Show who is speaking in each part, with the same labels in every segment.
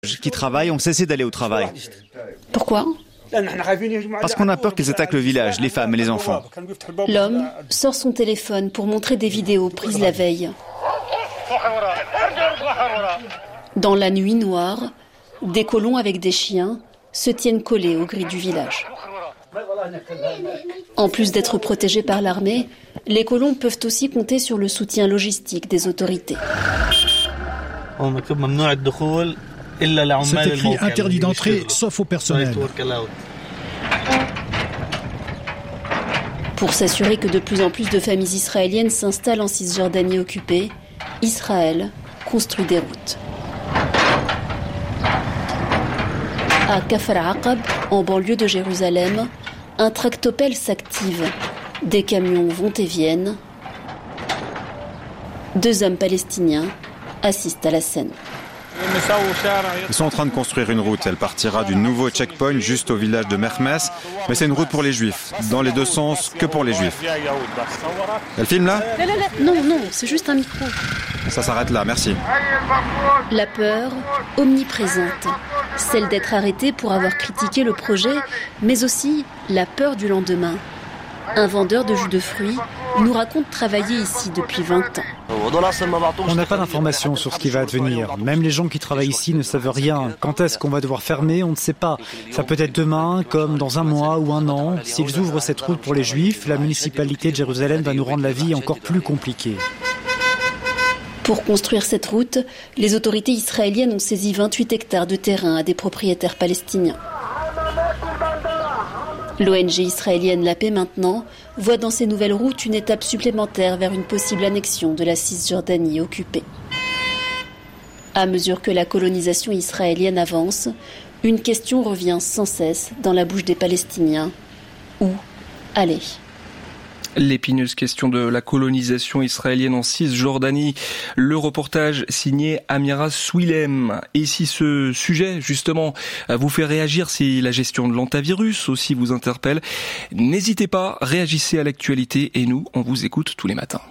Speaker 1: qui travaillent ont cessé d'aller au travail.
Speaker 2: Pourquoi ?
Speaker 1: Parce qu'on a peur qu'ils attaquent le village, les femmes et les enfants.
Speaker 2: L'homme sort son téléphone pour montrer des vidéos prises la veille. Dans la nuit noire, des colons avec des chiens se tiennent collés aux grilles du village. En plus d'être protégés par l'armée, les colons peuvent aussi compter sur le soutien logistique des autorités.
Speaker 3: C'est écrit interdit d'entrée, sauf au personnel.
Speaker 2: Pour s'assurer que de plus en plus de familles israéliennes s'installent en Cisjordanie occupée, Israël construit des routes. À Kafr Aqab, en banlieue de Jérusalem, un tractopelle s'active. Des camions vont et viennent. 2 hommes palestiniens assistent à la scène.
Speaker 1: Ils sont en train de construire une route. Elle partira du nouveau checkpoint juste au village de Mermes. Mais c'est une route pour les juifs. Dans les deux sens, que pour les juifs. Elle filme là ?
Speaker 2: Non, c'est juste un micro.
Speaker 1: Ça s'arrête là, merci.
Speaker 2: La peur, omniprésente. Celle d'être arrêté pour avoir critiqué le projet, mais aussi la peur du lendemain. Un vendeur de jus de fruits nous raconte travailler ici depuis 20 ans.
Speaker 4: On n'a pas d'informations sur ce qui va advenir. Même les gens qui travaillent ici ne savent rien. Quand est-ce qu'on va devoir fermer, on ne sait pas. Ça peut être demain, comme dans un mois ou un an. S'ils ouvrent cette route pour les Juifs, la municipalité de Jérusalem va nous rendre la vie encore plus compliquée.
Speaker 2: Pour construire cette route, les autorités israéliennes ont saisi 28 hectares de terrain à des propriétaires palestiniens. L'ONG israélienne La Paix Maintenant voit dans ces nouvelles routes une étape supplémentaire vers une possible annexion de la Cisjordanie occupée. À mesure que la colonisation israélienne avance, une question revient sans cesse dans la bouche des Palestiniens. Où aller ?
Speaker 5: L'épineuse question de la colonisation israélienne en Cisjordanie. Le reportage signé Amira Souilem. Et si ce sujet, justement, vous fait réagir, si la gestion de l'hantavirus aussi vous interpelle, n'hésitez pas, réagissez à l'actualité et nous, on vous écoute tous les matins.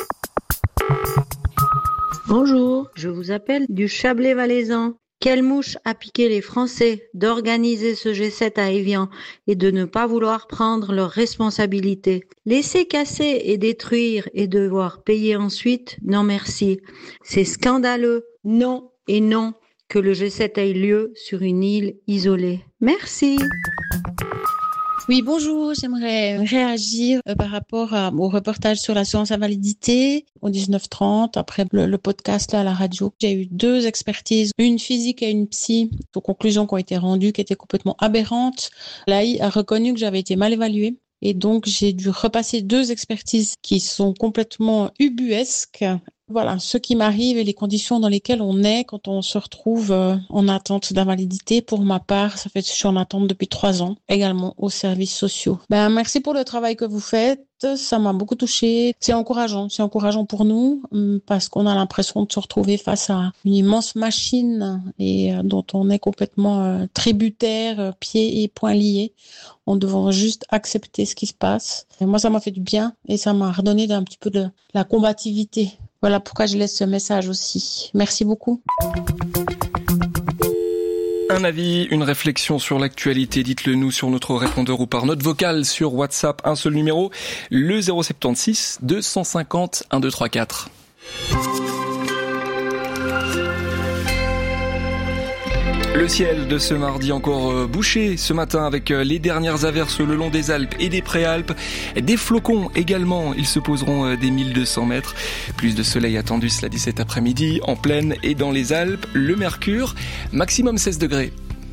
Speaker 6: Bonjour, je vous appelle du Chablais valaisan. Quelle mouche a piqué les Français d'organiser ce G7 à Évian et de ne pas vouloir prendre leurs responsabilités. Laisser casser et détruire et devoir payer ensuite, non merci. C'est scandaleux, non et non, que le G7 ait lieu sur une île isolée. Merci.
Speaker 7: Oui, bonjour, j'aimerais réagir par rapport au reportage sur l'assurance invalidité au 19h30, après le podcast là, à la radio. J'ai eu 2 expertises, une physique et une psy, aux conclusions qui ont été rendues, qui étaient complètement aberrantes. L'AI a reconnu que j'avais été mal évaluée. Et donc, j'ai dû repasser 2 expertises qui sont complètement ubuesques. Voilà, ce qui m'arrive et les conditions dans lesquelles on est quand on se retrouve en attente d'invalidité. Pour ma part, je suis en attente depuis 3 ans, également aux services sociaux. Merci pour le travail que vous faites. Ça m'a beaucoup touchée. C'est encourageant pour nous parce qu'on a l'impression de se retrouver face à une immense machine et dont on est complètement tributaire, pieds et poings liés. On devrait juste accepter ce qui se passe. Et moi, ça m'a fait du bien et ça m'a redonné un petit peu de la combativité. Voilà pourquoi je laisse ce message aussi. Merci beaucoup.
Speaker 5: Un avis, une réflexion sur l'actualité, dites-le nous sur notre répondeur ou par note vocale sur WhatsApp, un seul numéro, le 076 250 1234. Le ciel de ce mardi encore bouché ce matin avec les dernières averses le long des Alpes et des Préalpes. Des flocons également, ils se poseront des 1200 mètres. Plus de soleil attendu, cela dit cet après-midi, en plaine et dans les Alpes. Le mercure, maximum 16 degrés.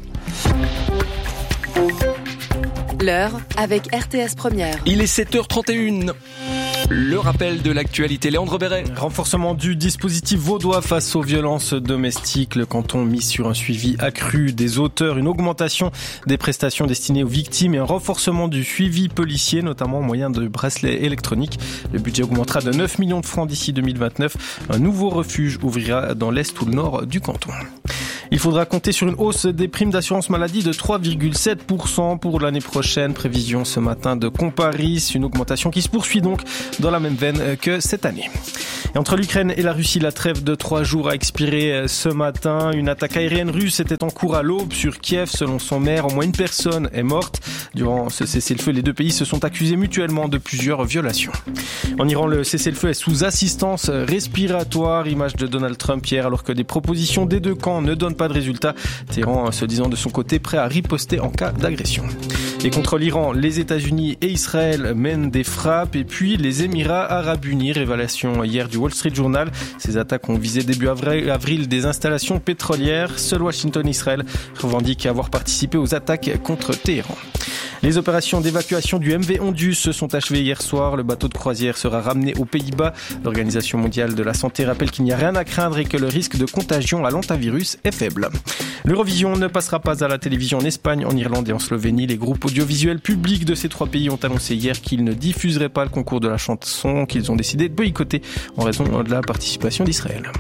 Speaker 8: L'heure avec RTS Première.
Speaker 5: Il est 7h31. Le rappel de l'actualité, Léandre Béret.
Speaker 9: Renforcement du dispositif vaudois face aux violences domestiques. Le canton mise sur un suivi accru des auteurs, une augmentation des prestations destinées aux victimes et un renforcement du suivi policier, notamment au moyen de bracelets électroniques. Le budget augmentera de 9 millions de francs d'ici 2029. Un nouveau refuge ouvrira dans l'est ou le nord du canton. Il faudra compter sur une hausse des primes d'assurance maladie de 3,7% pour l'année prochaine. Prévision ce matin de Comparis, une augmentation qui se poursuit donc dans la même veine que cette année. Et entre l'Ukraine et la Russie, la trêve de 3 jours a expiré ce matin. Une attaque aérienne russe était en cours à l'aube sur Kiev. Selon son maire, au moins une personne est morte. Durant ce cessez-le-feu, les deux pays se sont accusés mutuellement de plusieurs violations. En Iran, le cessez-le-feu est sous assistance respiratoire. Image de Donald Trump hier, alors que des propositions des deux camps ne donnent pas de résultats. Téhéran se disant de son côté prêt à riposter en cas d'agression. Et contre l'Iran, les États-Unis et Israël mènent des frappes. Et puis les Émirats Arabes Unis, révélation hier du Wall Street Journal. Ces attaques ont visé début avril des installations pétrolières. Seul Washington et Israël revendiquent avoir participé aux attaques contre Téhéran. Les opérations d'évacuation du MV Ondus se sont achevées hier soir. Le bateau de croisière sera ramené aux Pays-Bas. L'Organisation mondiale de la santé rappelle qu'il n'y a rien à craindre et que le risque de contagion à l'hantavirus est faible. L'Eurovision ne passera pas à la télévision en Espagne, en Irlande et en Slovénie. Les groupes audiovisuels publics de ces 3 pays ont annoncé hier qu'ils ne diffuseraient pas le concours de la chanson qu'ils ont décidé de boycotter en raison de la participation d'Israël.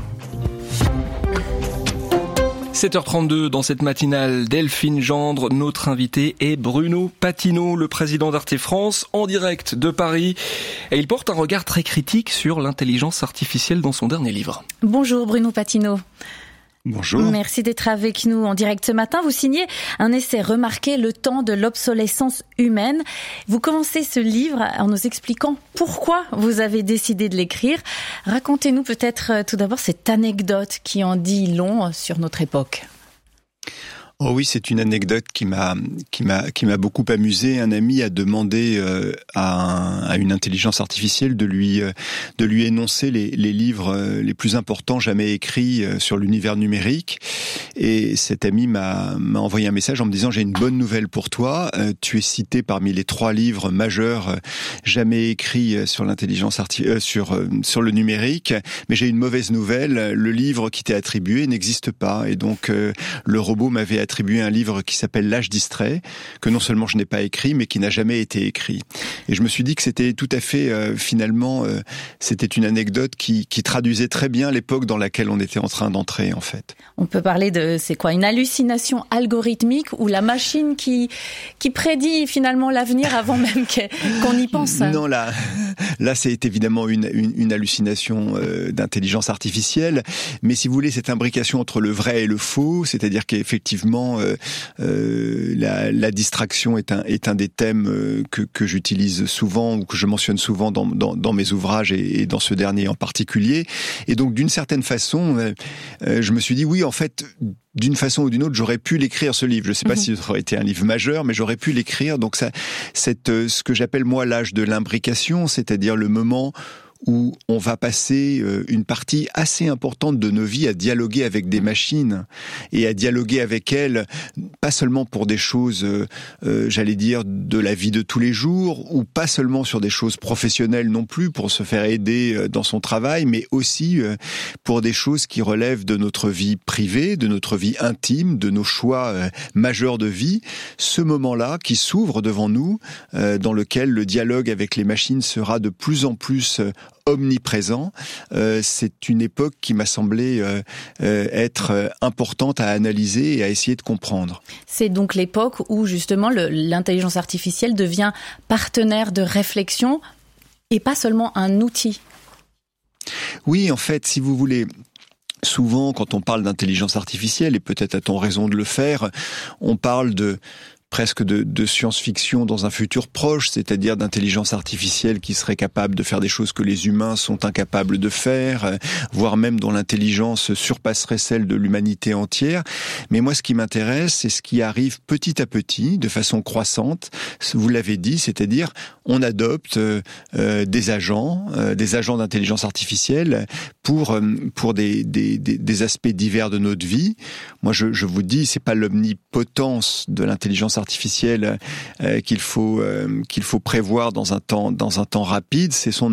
Speaker 5: 7h32 dans cette matinale, Delphine Gendre, notre invité est Bruno Patino, le président d'Arte France, en direct de Paris. Et il porte un regard très critique sur l'intelligence artificielle dans son dernier livre.
Speaker 10: Bonjour Bruno Patino.
Speaker 1: Bonjour.
Speaker 10: Merci d'être avec nous en direct ce matin. Vous signez un essai remarqué, Le temps de l'obsolescence humaine. Vous commencez ce livre en nous expliquant pourquoi vous avez décidé de l'écrire. Racontez-nous peut-être tout d'abord cette anecdote qui en dit long sur notre époque.
Speaker 1: Oh oui, c'est une anecdote qui m'a beaucoup amusé. Un ami a demandé à une intelligence artificielle de lui énoncer les livres les plus importants jamais écrits sur l'univers numérique. Et cet ami m'a envoyé un message en me disant: j'ai une bonne nouvelle pour toi. Tu es cité parmi les 3 livres majeurs jamais écrits sur l'intelligence sur le numérique. Mais j'ai une mauvaise nouvelle. Le livre qui t'est attribué n'existe pas. Et donc le robot m'avait attribué un livre qui s'appelle L'âge distrait, que non seulement je n'ai pas écrit, mais qui n'a jamais été écrit. Et je me suis dit que c'était tout à fait, finalement, c'était une anecdote qui traduisait très bien l'époque dans laquelle on était en train d'entrer, en fait.
Speaker 10: On peut parler de, c'est quoi, une hallucination algorithmique ou la machine qui prédit finalement l'avenir avant même qu'on y pense?
Speaker 1: Non, là c'est évidemment une hallucination d'intelligence artificielle, mais si vous voulez, cette imbrication entre le vrai et le faux, c'est-à-dire qu'effectivement, la distraction est un des thèmes que j'utilise souvent ou que je mentionne souvent dans mes ouvrages et dans ce dernier en particulier. Et donc, d'une certaine façon, je me suis dit, oui, en fait, d'une façon ou d'une autre, j'aurais pu l'écrire, ce livre. Je ne sais pas si ça aurait été un livre majeur, mais j'aurais pu l'écrire. Donc, ce que j'appelle, moi, l'âge de l'imbrication, c'est-à-dire le moment où on va passer une partie assez importante de nos vies à dialoguer avec des machines et à dialoguer avec elles, pas seulement pour des choses, j'allais dire, de la vie de tous les jours, ou pas seulement sur des choses professionnelles non plus, pour se faire aider dans son travail, mais aussi pour des choses qui relèvent de notre vie privée, de notre vie intime, de nos choix majeurs de vie. Ce moment-là qui s'ouvre devant nous, dans lequel le dialogue avec les machines sera de plus en plus omniprésent, c'est une époque qui m'a semblé être importante à analyser et à essayer de comprendre.
Speaker 10: C'est donc l'époque où justement l'intelligence artificielle devient partenaire de réflexion et pas seulement un outil.
Speaker 1: Oui, en fait, si vous voulez, souvent quand on parle d'intelligence artificielle, et peut-être a-t-on raison de le faire, on parle presque de science-fiction dans un futur proche, c'est-à-dire d'intelligence artificielle qui serait capable de faire des choses que les humains sont incapables de faire, voire même dont l'intelligence surpasserait celle de l'humanité entière. Mais moi, ce qui m'intéresse, c'est ce qui arrive petit à petit, de façon croissante. Vous l'avez dit, c'est-à-dire on adopte des agents d'intelligence artificielle pour des aspects divers de notre vie. Moi, je vous dis, c'est pas l'omnipotence de l'intelligence artificielle qu'il faut prévoir dans un temps rapide, c'est son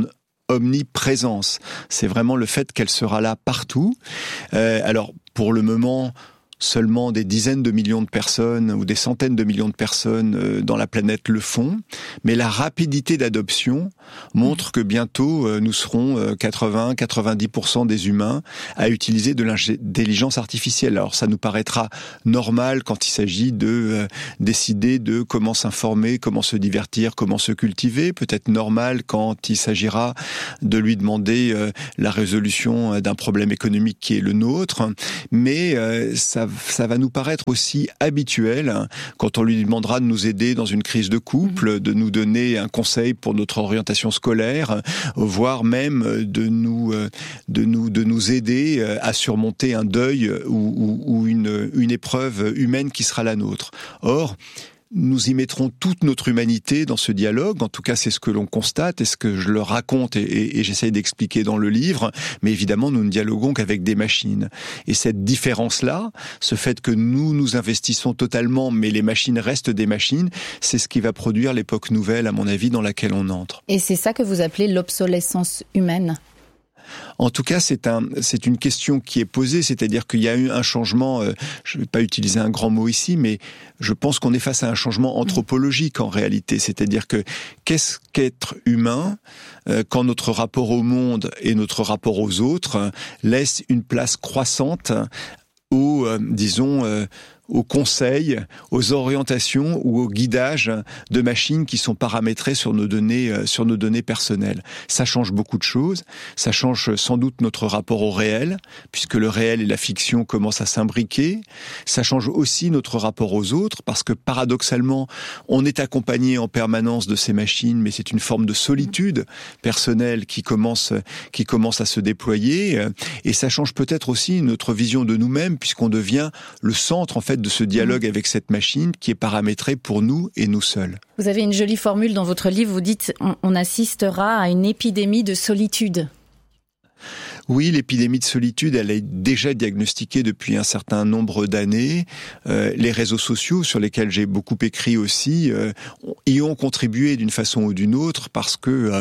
Speaker 1: omniprésence. C'est vraiment le fait qu'elle sera là partout. Alors, pour le moment, Seulement des dizaines de millions de personnes ou des centaines de millions de personnes dans la planète le font, mais la rapidité d'adoption montre que bientôt nous serons 80-90% des humains à utiliser de l'intelligence artificielle. Alors ça nous paraîtra normal quand il s'agit de décider de comment s'informer, comment se divertir, comment se cultiver, peut-être normal quand il s'agira de lui demander la résolution d'un problème économique qui est le nôtre, mais ça va nous paraître aussi habituel quand on lui demandera de nous aider dans une crise de couple, de nous donner un conseil pour notre orientation scolaire, voire même de nous aider à surmonter un deuil ou une épreuve humaine qui sera la nôtre. Or, nous y mettrons toute notre humanité dans ce dialogue, en tout cas c'est ce que l'on constate et ce que je le raconte et j'essaye d'expliquer dans le livre, mais évidemment nous ne dialoguons qu'avec des machines. Et cette différence-là, ce fait que nous investissons totalement, mais les machines restent des machines, c'est ce qui va produire l'époque nouvelle, à mon avis, dans laquelle on entre.
Speaker 10: Et c'est ça que vous appelez l'obsolescence humaine ?
Speaker 1: En tout cas, c'est une question qui est posée, c'est-à-dire qu'il y a eu un changement, je ne vais pas utiliser un grand mot ici, mais je pense qu'on est face à un changement anthropologique en réalité, c'est-à-dire que qu'est-ce qu'être humain quand notre rapport au monde et notre rapport aux autres laisse une place croissante aux conseils, aux orientations ou au guidage de machines qui sont paramétrées sur nos données personnelles. Ça change beaucoup de choses. Ça change sans doute notre rapport au réel, puisque le réel et la fiction commencent à s'imbriquer. Ça change aussi notre rapport aux autres, parce que paradoxalement, on est accompagné en permanence de ces machines, mais c'est une forme de solitude personnelle qui commence à se déployer. Et ça change peut-être aussi notre vision de nous-mêmes, puisqu'on devient le centre, en fait, de ce dialogue avec cette machine qui est paramétrée pour nous et nous seuls.
Speaker 10: Vous avez une jolie formule dans votre livre, vous dites on assistera à une épidémie de solitude.
Speaker 1: Oui, l'épidémie de solitude, elle est déjà diagnostiquée depuis un certain nombre d'années. Les réseaux sociaux, sur lesquels j'ai beaucoup écrit aussi, y ont contribué d'une façon ou d'une autre, parce que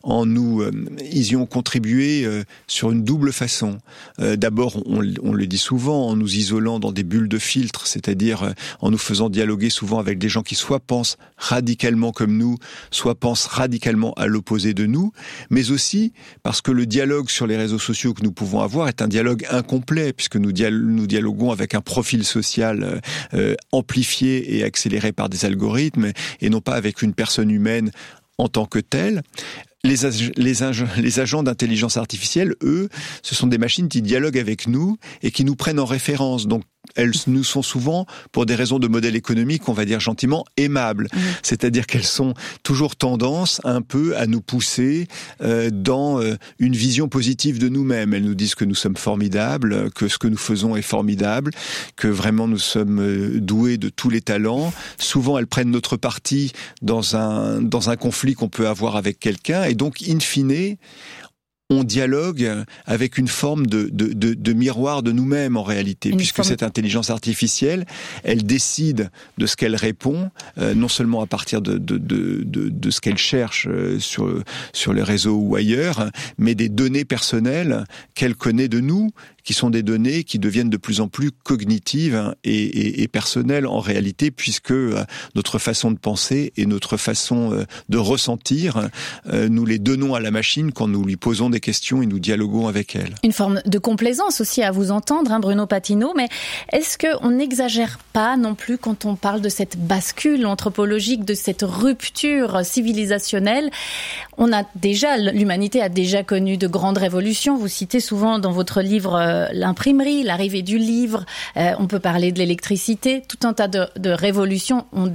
Speaker 1: ils y ont contribué sur une double façon. D'abord, on le dit souvent, en nous isolant dans des bulles de filtre, c'est-à-dire en nous faisant dialoguer souvent avec des gens qui soit pensent radicalement comme nous, soit pensent radicalement à l'opposé de nous, mais aussi parce que le dialogue sur les réseaux sociaux que nous pouvons avoir est un dialogue incomplet, puisque nous dialoguons avec un profil social amplifié et accéléré par des algorithmes, et non pas avec une personne humaine en tant que telle. Les agents d'intelligence artificielle, eux, ce sont des machines qui dialoguent avec nous et qui nous prennent en référence. Donc, elles nous sont souvent, pour des raisons de modèle économique, on va dire gentiment, aimables. C'est-à-dire qu'elles sont toujours tendance un peu à nous pousser dans une vision positive de nous-mêmes. Elles nous disent que nous sommes formidables, que ce que nous faisons est formidable, que vraiment nous sommes doués de tous les talents. Souvent, elles prennent notre parti dans un conflit qu'on peut avoir avec quelqu'un. Et donc, in fine, on dialogue avec une forme de miroir de nous-mêmes en réalité, puisque cette intelligence artificielle, elle décide de ce qu'elle répond, non seulement à partir de ce qu'elle cherche sur les réseaux ou ailleurs, mais des données personnelles qu'elle connaît de nous, qui sont des données qui deviennent de plus en plus cognitives et personnelles en réalité, puisque notre façon de penser et notre façon de ressentir, nous les donnons à la machine quand nous lui posons des questions et nous dialoguons avec elle.
Speaker 10: Une forme de complaisance aussi à vous entendre, Bruno Patino, mais est-ce qu'on n'exagère pas non plus quand on parle de cette bascule anthropologique, de cette rupture civilisationnelle? L'humanité a déjà connu de grandes révolutions. Vous citez souvent dans votre livre l'imprimerie, l'arrivée du livre, on peut parler de l'électricité, tout un tas de révolutions on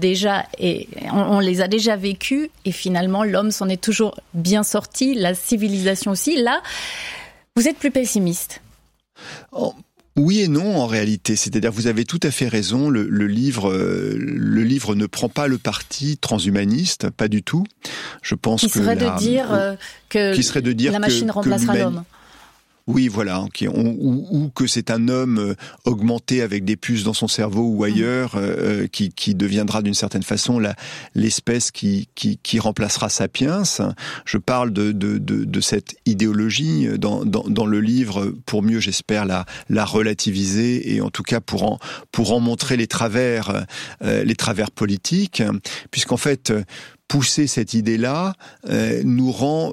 Speaker 10: les a déjà vécues et finalement l'homme s'en est toujours bien sorti, la civilisation aussi. Là, vous êtes plus pessimiste.
Speaker 1: Oui et non en réalité, c'est-à-dire vous avez tout à fait raison, le livre ne prend pas le parti transhumaniste, pas du tout. Je pense
Speaker 10: qui serait de dire que la machine remplacera l'homme.
Speaker 1: Oui, voilà, ou que c'est un homme augmenté avec des puces dans son cerveau ou ailleurs, qui deviendra d'une certaine façon l'espèce qui remplacera Sapiens. Je parle de cette idéologie dans le livre pour mieux, j'espère, la relativiser et en tout cas pour en montrer les travers politiques, puisqu'en fait pousser cette idée-là nous rend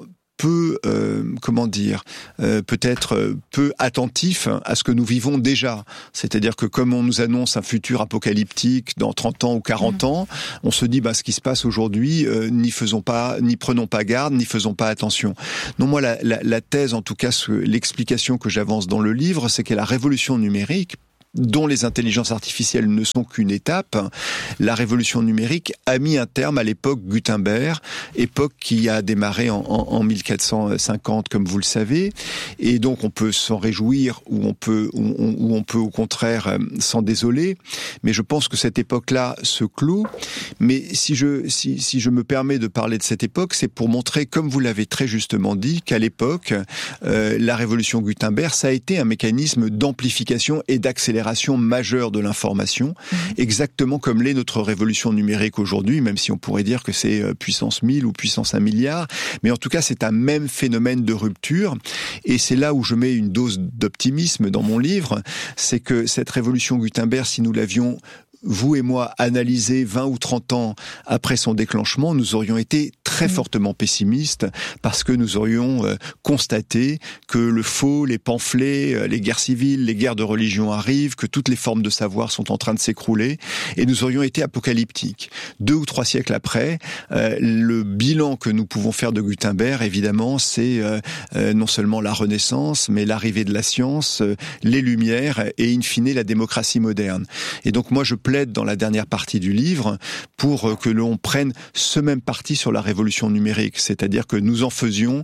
Speaker 1: peut-être peu attentif à ce que nous vivons déjà. C'est-à-dire que comme on nous annonce un futur apocalyptique dans 30 ans ou 40 ans, on se dit, ce qui se passe aujourd'hui, n'y prenons pas garde, n'y faisons pas attention. Non, moi, la thèse, en tout cas, l'explication que j'avance dans le livre, c'est que la révolution numérique, dont les intelligences artificielles ne sont qu'une étape, la révolution numérique a mis un terme à l'époque Gutenberg, époque qui a démarré en 1450, comme vous le savez, et donc on peut s'en réjouir ou on peut au contraire s'en désoler, mais je pense que cette époque-là se clôt. Mais si je me permets de parler de cette époque, c'est pour montrer, comme vous l'avez très justement dit, qu'à l'époque, la révolution Gutenberg, ça a été un mécanisme d'amplification et d'accélération majeure de l'information, exactement comme l'est notre révolution numérique aujourd'hui, même si on pourrait dire que c'est puissance 1000 ou puissance 1 milliard, mais en tout cas c'est un même phénomène de rupture, et c'est là où je mets une dose d'optimisme dans mon livre, c'est que cette révolution Gutenberg, si nous l'avions vous et moi analysé 20 ou 30 ans après son déclenchement, nous aurions été très fortement pessimistes parce que nous aurions constaté que le faux, les pamphlets, les guerres civiles, les guerres de religion arrivent, que toutes les formes de savoir sont en train de s'écrouler, et nous aurions été apocalyptiques. 2 ou 3 siècles après, le bilan que nous pouvons faire de Gutenberg, évidemment, c'est non seulement la Renaissance, mais l'arrivée de la science, les Lumières et in fine la démocratie moderne. Et donc moi je plaide dans la dernière partie du livre pour que l'on prenne ce même parti sur la révolution numérique, c'est-à-dire que nous en fassions,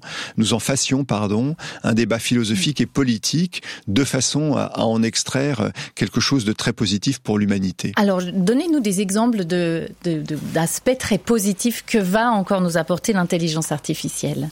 Speaker 1: un débat philosophique et politique de façon à en extraire quelque chose de très positif pour l'humanité.
Speaker 10: Alors, donnez-nous des exemples d'aspects très positifs que va encore nous apporter l'intelligence artificielle.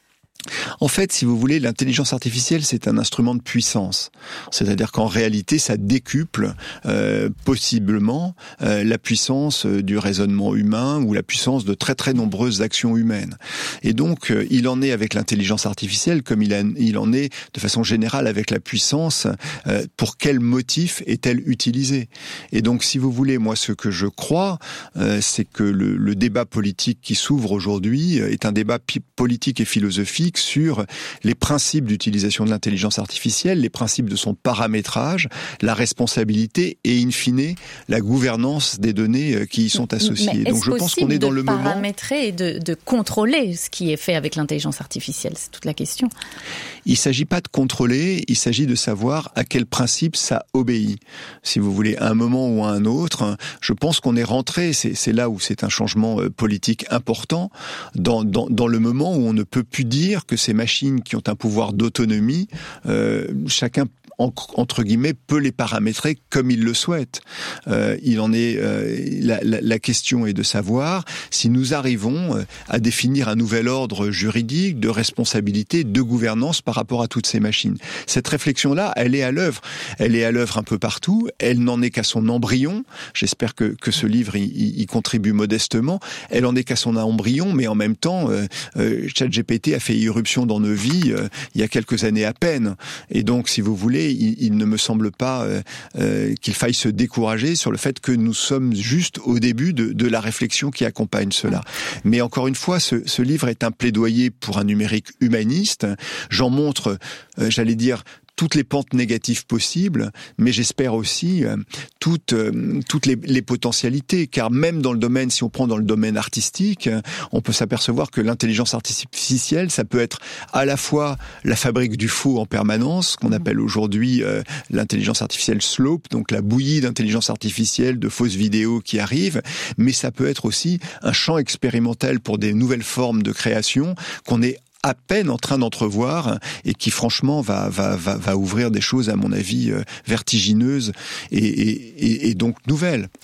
Speaker 1: En fait, si vous voulez, l'intelligence artificielle, c'est un instrument de puissance. C'est-à-dire qu'en réalité, ça décuple possiblement la puissance du raisonnement humain ou la puissance de très très nombreuses actions humaines. Et donc, il en est avec l'intelligence artificielle comme il en est de façon générale avec la puissance. Pour quel motif est-elle utilisée ? Et donc, si vous voulez, moi, ce que je crois, c'est que le débat politique qui s'ouvre aujourd'hui est un débat politique et philosophique sur les principes d'utilisation de l'intelligence artificielle, les principes de son paramétrage, la responsabilité et in fine la gouvernance des données qui y sont associées.
Speaker 10: Donc je pense qu'on est dans le moment. Est-ce possible de paramétrer et de contrôler ce qui est fait avec l'intelligence artificielle ? C'est toute la question.
Speaker 1: Il ne s'agit pas de contrôler, il s'agit de savoir à quel principe ça obéit. Si vous voulez, à un moment ou à un autre, je pense qu'on est rentré, c'est là où c'est un changement politique important, dans le moment où on ne peut plus dire que ces machines qui ont un pouvoir d'autonomie, chacun entre guillemets peut les paramétrer comme il le souhaite. Il en est la question est de savoir si nous arrivons à définir un nouvel ordre juridique de responsabilité, de gouvernance par rapport à toutes ces machines. Cette réflexion-là, elle est à l'œuvre. Elle est à l'œuvre un peu partout. Elle n'en est qu'à son embryon. J'espère que ce livre y contribue modestement. Elle en est qu'à son embryon, mais en même temps, ChatGPT a fait irruption dans nos vies il y a quelques années à peine. Et donc, si vous voulez, il ne me semble pas qu'il faille se décourager sur le fait que nous sommes juste au début de la réflexion qui accompagne cela. Mais encore une fois, ce livre est un plaidoyer pour un numérique humaniste. J'en montre, j'allais dire, toutes les pentes négatives possibles, mais j'espère aussi toutes les potentialités, car même dans le domaine, si on prend dans le domaine artistique, on peut s'apercevoir que l'intelligence artificielle, ça peut être à la fois la fabrique du faux en permanence, qu'on appelle aujourd'hui l'intelligence artificielle slope, donc la bouillie d'intelligence artificielle, de fausses vidéos qui arrivent, mais ça peut être aussi un champ expérimental pour des nouvelles formes de création qu'on est à peine en train d'entrevoir et qui franchement va ouvrir des choses à mon avis vertigineuses et donc nouvelles.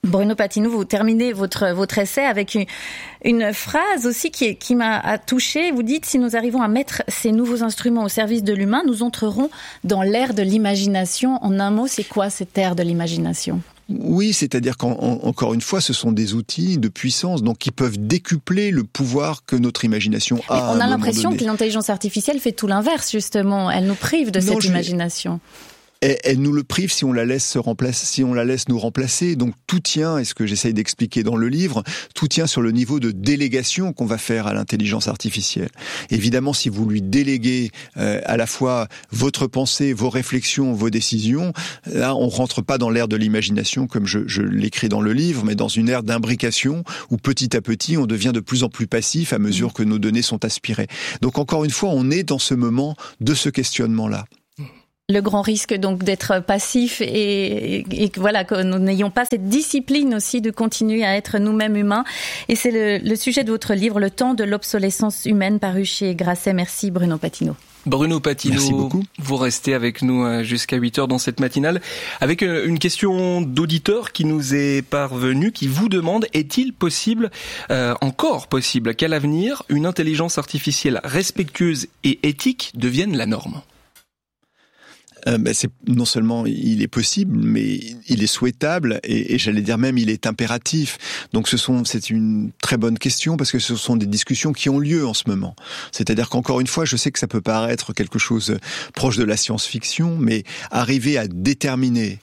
Speaker 10: Bruno Patino, vous terminez votre essai avec une phrase aussi qui m'a touchée. Vous dites, si nous arrivons à mettre ces nouveaux instruments au service de l'humain, nous entrerons dans l'ère de l'imagination. En un mot, c'est quoi cette ère de l'imagination ?
Speaker 1: Oui, c'est-à-dire qu'encore une fois, ce sont des outils de puissance, donc qui peuvent décupler le pouvoir que notre imagination a.
Speaker 10: On a l'impression que l'intelligence artificielle fait tout l'inverse, justement. Elle nous prive de cette imagination.
Speaker 1: Elle nous le prive si on la laisse nous remplacer. Donc tout tient, et ce que j'essaye d'expliquer dans le livre, tout tient sur le niveau de délégation qu'on va faire à l'intelligence artificielle. Évidemment, si vous lui déléguez à la fois votre pensée, vos réflexions, vos décisions, là on rentre pas dans l'ère de l'imagination comme je l'écris dans le livre, mais dans une ère d'imbrication où petit à petit on devient de plus en plus passif à mesure que nos données sont aspirées. Donc encore une fois, on est dans ce moment de ce questionnement-là.
Speaker 10: Le grand risque donc d'être passif et voilà, que nous n'ayons pas cette discipline aussi de continuer à être nous-mêmes humains. Et c'est le sujet de votre livre, Le temps de l'obsolescence humaine, paru chez Grasset. Merci Bruno Patino.
Speaker 5: Bruno Patino,
Speaker 1: merci beaucoup.
Speaker 5: Vous restez avec nous jusqu'à 8h dans cette matinale avec une question d'auditeur qui nous est parvenue, qui vous demande, est-il possible, encore possible, qu'à l'avenir, une intelligence artificielle respectueuse et éthique devienne la norme ?
Speaker 1: Non seulement il est possible, mais il est souhaitable et j'allais dire même il est impératif. Donc c'est une très bonne question parce que ce sont des discussions qui ont lieu en ce moment. C'est-à-dire qu'encore une fois, je sais que ça peut paraître quelque chose proche de la science-fiction, mais arriver à déterminer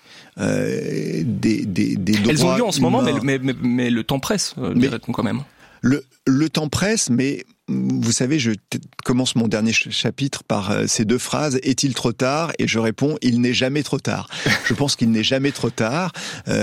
Speaker 1: des droits.
Speaker 5: Elles ont lieu en ce moment,
Speaker 1: mais
Speaker 5: le temps presse, dirait-on quand même.
Speaker 1: Le temps presse, mais vous savez, je commence mon dernier chapitre par ces deux phrases. Est-il trop tard ? Et je réponds, il n'est jamais trop tard. Je pense qu'il n'est jamais trop tard.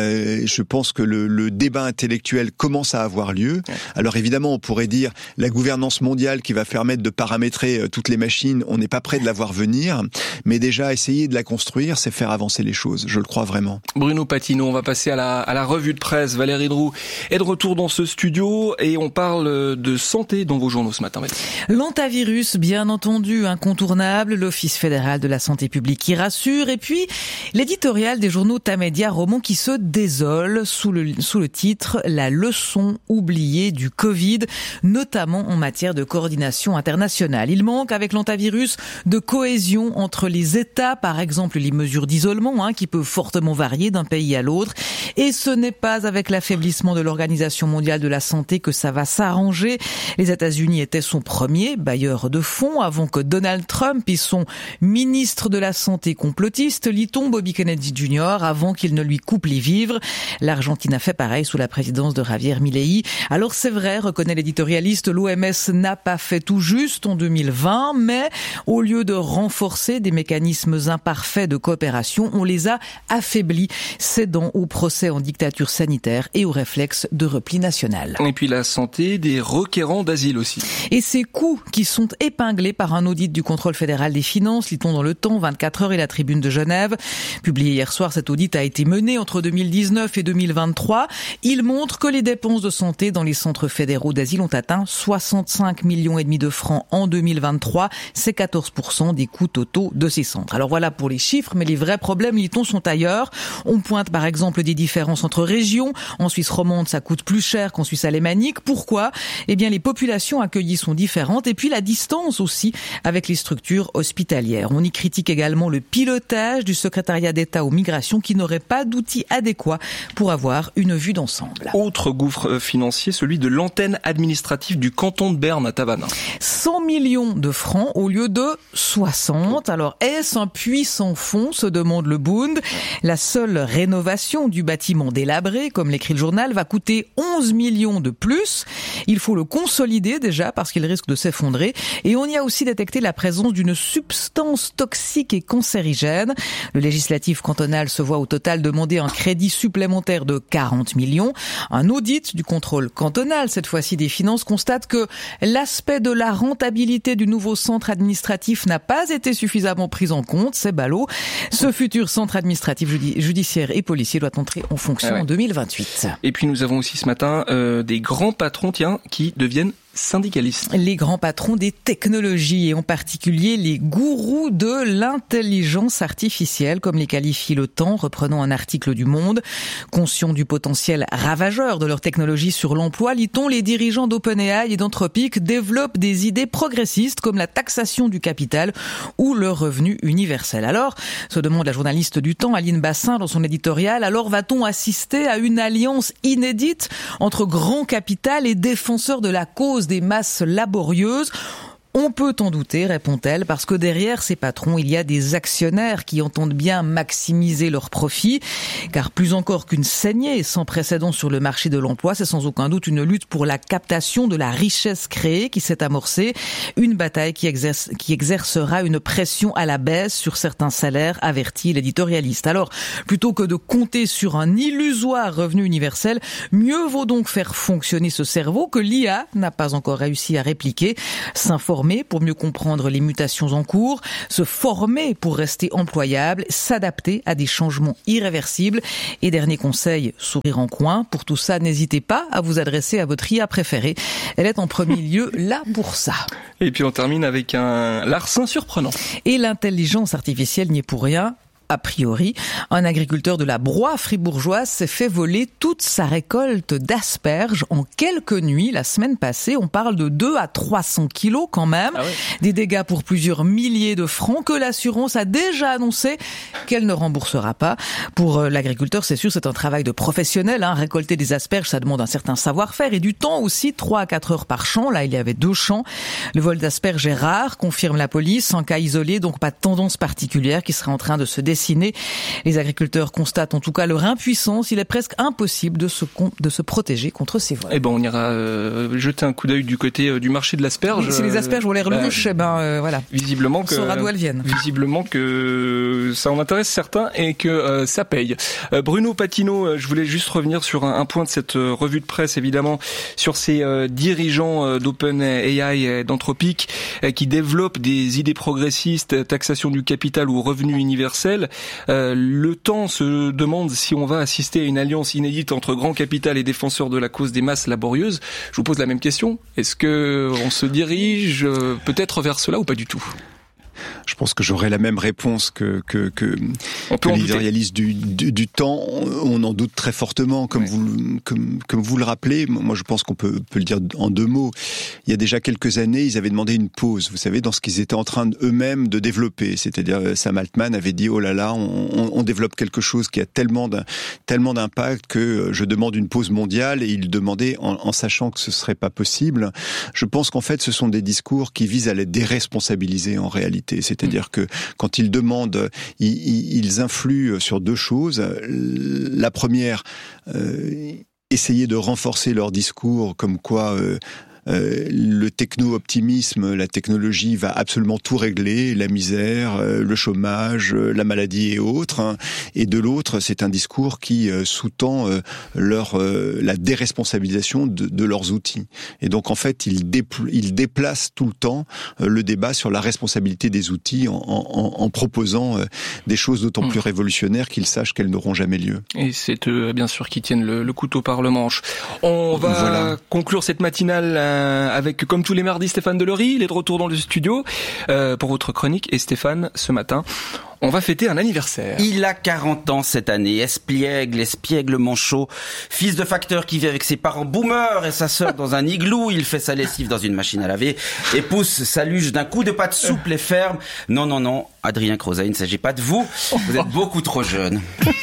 Speaker 1: Je pense que le débat intellectuel commence à avoir lieu. Alors évidemment, on pourrait dire la gouvernance mondiale qui va permettre de paramétrer toutes les machines, on n'est pas prêt de la voir venir. Mais déjà, essayer de la construire, c'est faire avancer les choses. Je le crois vraiment.
Speaker 5: Bruno Patino, on va passer à la revue de presse. Valérie Droux est de retour dans ce studio et on parle de santé dans vos journaux ce matin.
Speaker 11: L'antivirus, bien entendu, incontournable, l'Office fédéral de la santé publique qui rassure, et puis l'éditorial des journaux Tamedia Roman qui se désole sous le titre « La leçon oubliée du Covid », notamment en matière de coordination internationale. Il manque avec l'antivirus de cohésion entre les États, par exemple les mesures d'isolement qui peuvent fortement varier d'un pays à l'autre, et ce n'est pas avec l'affaiblissement de l'Organisation mondiale de la santé que ça va s'arranger. Les États-Unis était son premier bailleur de fonds avant que Donald Trump et son ministre de la Santé complotiste, lit-on Bobby Kennedy Jr., avant qu'il ne lui coupe les vivres. L'Argentine a fait pareil sous la présidence de Javier Milei. Alors c'est vrai, reconnaît l'éditorialiste, l'OMS n'a pas fait tout juste en 2020, mais au lieu de renforcer des mécanismes imparfaits de coopération, on les a affaiblis, cédant au procès en dictature sanitaire et au réflexe de repli national.
Speaker 5: Et puis la santé des requérants d'asile aussi.
Speaker 11: Et ces coûts qui sont épinglés par un audit du contrôle fédéral des finances, lit-on dans Le Temps, 24 heures et la Tribune de Genève. Publié hier soir, cet audit a été mené entre 2019 et 2023. Il montre que les dépenses de santé dans les centres fédéraux d'asile ont atteint 65,5 millions de francs en 2023. C'est 14% des coûts totaux de ces centres. Alors voilà pour les chiffres, mais les vrais problèmes, lit-on, sont ailleurs. On pointe par exemple des différences entre régions. En Suisse romande, ça coûte plus cher qu'en Suisse alémanique. Pourquoi ? Eh bien, les populations accueillies sont différentes et puis la distance aussi avec les structures hospitalières. On y critique également le pilotage du secrétariat d'État aux migrations qui n'aurait pas d'outils adéquats pour avoir une vue d'ensemble.
Speaker 5: Autre gouffre financier, celui de l'antenne administrative du canton de Berne à Tavannes.
Speaker 11: 100 millions de francs au lieu de 60. Alors est-ce un puits sans fond, se demande le Bund. La seule rénovation du bâtiment délabré, comme l'écrit le journal, va coûter 11 millions de plus. Il faut le consolider déjà parce qu'il risque de s'effondrer. Et on y a aussi détecté la présence d'une substance toxique et cancérigène. Le législatif cantonal se voit au total demander un crédit supplémentaire de 40 millions. Un audit du contrôle cantonal, cette fois-ci des finances, constate que l'aspect de la rentabilité du nouveau centre administratif n'a pas été suffisamment pris en compte. C'est ballot. Ce futur centre administratif judiciaire et policier doit entrer en fonction en 2028.
Speaker 5: Et puis nous avons aussi ce matin des grands patrons qui deviennent syndicalistes.
Speaker 11: Les grands patrons des technologies et en particulier les gourous de l'intelligence artificielle, comme les qualifie Le Temps, reprenant un article du Monde. Conscients du potentiel ravageur de leur technologie sur l'emploi, lit-on, les dirigeants d'OpenAI et d'Anthropic développent des idées progressistes comme la taxation du capital ou le revenu universel. Alors, se demande la journaliste du Temps, Aline Bassin, dans son éditorial, alors va-t-on assister à une alliance inédite entre grand capital et défenseurs de la cause des masses laborieuses ? On peut en douter, répond-elle, parce que derrière ces patrons, il y a des actionnaires qui entendent bien maximiser leurs profits. Car plus encore qu'une saignée sans précédent sur le marché de l'emploi, c'est sans aucun doute une lutte pour la captation de la richesse créée qui s'est amorcée. Une bataille qui exercera une pression à la baisse sur certains salaires, avertit l'éditorialiste. Alors, plutôt que de compter sur un illusoire revenu universel, mieux vaut donc faire fonctionner ce cerveau que l'IA n'a pas encore réussi à répliquer, s'informer pour mieux comprendre les mutations en cours, se former pour rester employable, s'adapter à des changements irréversibles. Et dernier conseil, sourire en coin. Pour tout ça, n'hésitez pas à vous adresser à votre IA préférée. Elle est en premier lieu là pour ça.
Speaker 5: Et puis on termine avec un larcin surprenant.
Speaker 11: Et l'intelligence artificielle n'y est pour rien. A priori, un agriculteur de la Broye fribourgeoise s'est fait voler toute sa récolte d'asperges en quelques nuits la semaine passée. On parle de 2 à 300 kilos quand même. Ah oui. Des dégâts pour plusieurs milliers de francs que l'assurance a déjà annoncé qu'elle ne remboursera pas. Pour l'agriculteur, c'est sûr, c'est un travail de professionnel. Récolter des asperges, ça demande un certain savoir-faire et du temps aussi, 3 à 4 heures par champ. Là, il y avait 2 champs. Le vol d'asperges est rare, confirme la police. Un cas isolé, donc pas de tendance particulière qui serait en train de se dessiner. Les agriculteurs constatent en tout cas leur impuissance. Il est presque impossible de se protéger contre ces vols.
Speaker 5: Eh ben, on ira jeter un coup d'œil du côté du marché de l'asperge.
Speaker 11: Oui, si les asperges ont l'air louches, voilà.
Speaker 5: Visiblement
Speaker 11: on saura d'où elles viennent.
Speaker 5: Visiblement que ça en intéresse certains et que ça paye. Bruno Patino, je voulais juste revenir sur un point de cette revue de presse, évidemment, sur ces dirigeants d'OpenAI et d'Anthropic qui développent des idées progressistes, taxation du capital ou revenu universel. Le Temps se demande si on va assister à une alliance inédite entre grand capital et défenseurs de la cause des masses laborieuses. Je vous pose la même question. Est-ce que on se dirige peut-être vers cela ou pas du tout ?
Speaker 1: Je pense que j'aurais la même réponse que l'éditorialiste du Temps. On en doute très fortement, comme vous le rappelez. Moi, je pense qu'on peut le dire en 2 mots. Il y a déjà quelques années, ils avaient demandé une pause, vous savez, dans ce qu'ils étaient en train eux-mêmes de développer. C'est-à-dire, Sam Altman avait dit, oh là là, on développe quelque chose qui a tellement d'impact que je demande une pause mondiale, et il demandait en sachant que ce serait pas possible. Je pense qu'en fait, ce sont des discours qui visent à les déresponsabiliser en réalité. C'est-à-dire que quand ils demandent, ils influent sur 2 choses. La première, essayer de renforcer leur discours comme quoi le techno-optimisme, la technologie va absolument tout régler, la misère, le chômage, la maladie et autres. Et de l'autre, c'est un discours qui sous-tend la déresponsabilisation de leurs outils. Et donc en fait, ils déplacent tout le temps le débat sur la responsabilité des outils en proposant des choses d'autant plus révolutionnaires qu'ils sachent qu'elles n'auront jamais lieu.
Speaker 5: Et c'est eux, bien sûr, qui tiennent le couteau par le manche. On va conclure cette matinale avec, comme tous les mardis, Stéphane Delory. Il est de retour dans le studio pour votre chronique. Et Stéphane, ce matin, on va fêter un anniversaire.
Speaker 12: Il a 40 ans cette année. Espiègle manchot, fils de facteur qui vit avec ses parents boomers et sa sœur dans un igloo. Il fait sa lessive dans une machine à laver et pousse sa luge d'un coup de patte souple et ferme. Non, Adrien Crozat, il ne s'agit pas de vous. Vous êtes beaucoup trop jeune.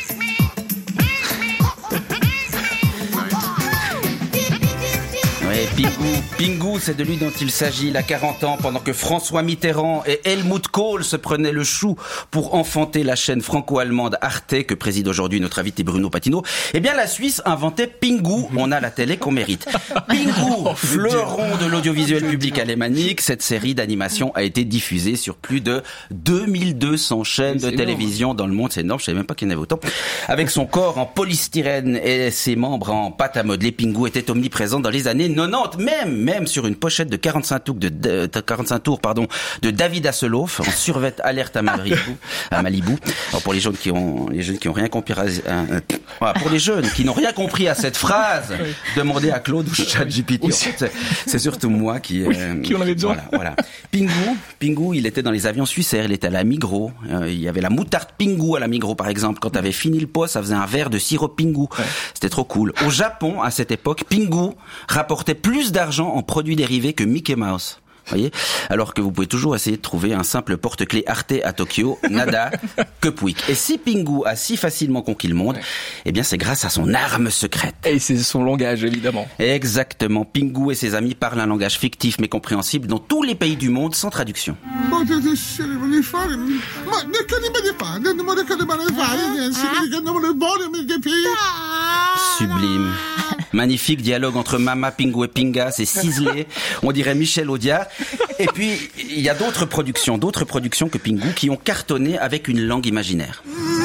Speaker 12: Pingu, c'est de lui dont il s'agit. Il a 40 ans pendant que François Mitterrand et Helmut Kohl se prenaient le chou pour enfanter la chaîne franco-allemande Arte que préside aujourd'hui notre invité Bruno Patino. Eh bien, la Suisse inventait Pingu. On a la télé qu'on mérite. Pingu, fleuron de l'audiovisuel public alémanique. Cette série d'animation a été diffusée sur plus de 2200 chaînes de télévision dans le monde. C'est énorme, je savais même pas qu'il y en avait autant. Avec son corps en polystyrène et ses membres en pâte à modeler, Pingu était omniprésent dans les années 90. 90, même sur une pochette de 45 tours de David Hasselhoff en survêt alerte à Malibu. Alors pour les jeunes qui ont rien compris pour les jeunes qui n'ont rien compris à cette phrase, demandez à Claude ou ChatGPT. En fait, c'est surtout moi qui
Speaker 5: en avait besoin.
Speaker 12: Voilà. Pingu, il était dans les avions Suissair, il était à la Migros. Il y avait la moutarde Pingu à la Migros par exemple. Quand t'avais fini le pot, ça faisait un verre de sirop Pingu. Ouais. C'était trop cool. Au Japon, à cette époque, Pingu rapportait plus d'argent en produits dérivés que Mickey Mouse. Voyez, alors que vous pouvez toujours essayer de trouver un simple porte-clés Arte à Tokyo, nada, que Pouic. Et si Pingu a si facilement conquis le monde, eh bien c'est grâce à son arme secrète.
Speaker 5: Et c'est son langage, évidemment.
Speaker 12: Exactement. Pingu et ses amis parlent un langage fictif mais compréhensible dans tous les pays du monde sans traduction. Sublime. Magnifique dialogue entre Mama, Pingu et Pinga, c'est ciselé. On dirait Michel Audiard. Et puis, il y a d'autres productions que Pingu qui ont cartonné avec une langue imaginaire.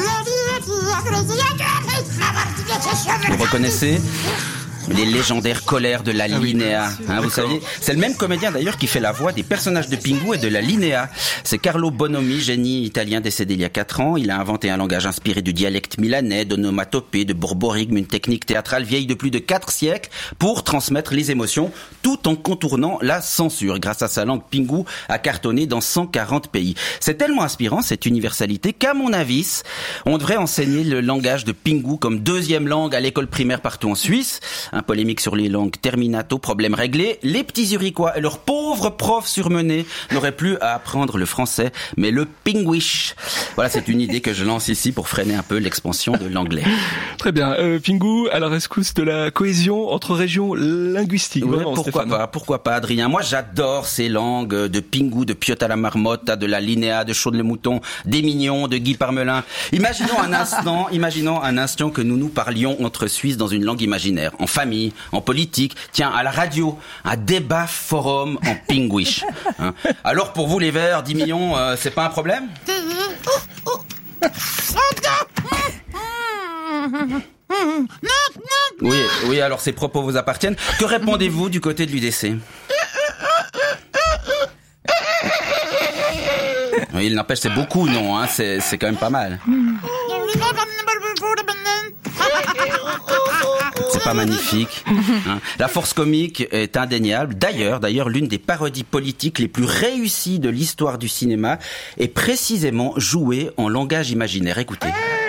Speaker 12: Vous reconnaissez ? Les légendaires colères de la Linea. Vous savez, c'est le même comédien d'ailleurs qui fait la voix des personnages de Pingu et de la Linea. C'est Carlo Bonomi, génie italien décédé il y a 4 ans. Il a inventé un langage inspiré du dialecte milanais, d'onomatopée, de borborigme, une technique théâtrale vieille de plus de 4 siècles pour transmettre les émotions tout en contournant la censure. Grâce à sa langue, Pingu a cartonné dans 140 pays. C'est tellement inspirant, cette universalité, qu'à mon avis, on devrait enseigner le langage de Pingu comme 2e langue à l'école primaire partout en Suisse. Un polémique sur les langues terminato, problème réglé. Les petits Zurichois et leurs pauvres profs surmenés n'auraient plus à apprendre le français, mais le pinguish. Voilà, c'est une idée que je lance ici pour freiner un peu l'expansion de l'anglais.
Speaker 5: Très bien. Pingu à la rescousse de la cohésion entre régions linguistiques.
Speaker 12: Ouais, pourquoi pas, Adrien. Moi, j'adore ces langues de Pingu, de Piotte à la marmotte, de la Linea, de Chaude le mouton, des Mignons, de Guy Parmelin. Imaginons un instant que nous parlions entre Suisses dans une langue imaginaire. En famille, en politique, tiens, à la radio, un débat forum en pinguish. Alors pour vous les Verts, 10 millions, c'est pas un problème ? Oui, alors ces propos vous appartiennent. Que répondez-vous du côté de l'UDC ? Oui, il n'empêche, c'est beaucoup, non, c'est quand même pas mal. C'est pas magnifique. La force comique est indéniable. D'ailleurs, l'une des parodies politiques les plus réussies de l'histoire du cinéma est précisément jouée en langage imaginaire. Écoutez.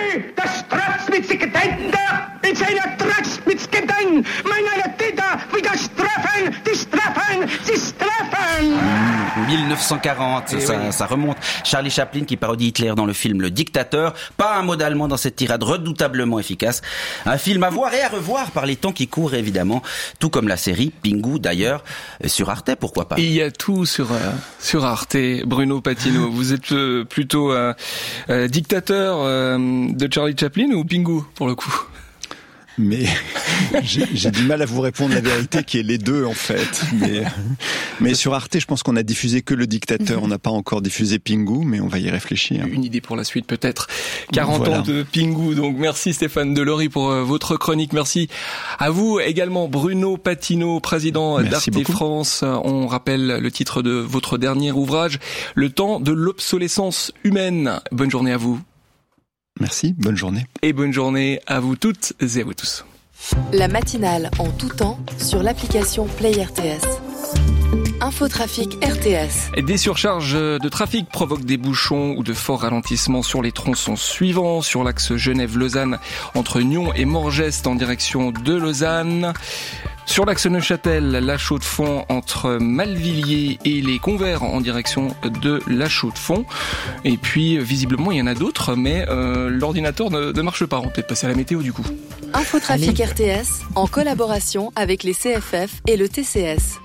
Speaker 12: 1940, ça remonte. Charlie Chaplin qui parodie Hitler dans le film Le Dictateur. Pas un mot d'allemand dans cette tirade redoutablement efficace. Un film à voir et à revoir par les temps qui courent, évidemment. Tout comme la série Pingu, d'ailleurs, sur Arte, pourquoi pas.
Speaker 5: Il y a tout sur Arte. Bruno Patino, vous êtes plutôt dictateur de Charlie Chaplin ou Pingu, pour le coup ?
Speaker 1: Mais j'ai du mal à vous répondre la vérité qui est les deux en fait. Mais sur Arte, je pense qu'on a diffusé que Le Dictateur. On n'a pas encore diffusé Pingu, mais on va y réfléchir.
Speaker 5: Une idée pour la suite peut-être. 40 ans de Pingu. Donc merci Stéphane Delory pour votre chronique. Merci à vous également Bruno Patino, président d'Arte France. On rappelle le titre de votre dernier ouvrage, Le temps de l'obsolescence humaine. Bonne journée à vous.
Speaker 1: Merci, bonne journée.
Speaker 5: Et bonne journée à vous toutes et à vous tous.
Speaker 8: La matinale en tout temps sur l'application Play RTS. Infotrafic RTS.
Speaker 5: Des surcharges de trafic provoquent des bouchons ou de forts ralentissements sur les tronçons suivants. Sur l'axe Genève-Lausanne, entre Nyon et Morgest en direction de Lausanne. Sur l'axe Neuchâtel, La Chaux-de-Fonds entre Malvilliers et les Convers en direction de La Chaux-de-Fonds. Et puis, visiblement, il y en a d'autres, mais l'ordinateur ne marche pas. On peut peut-être passer à la météo du coup.
Speaker 8: Infotrafic RTS, en collaboration avec les CFF et le TCS.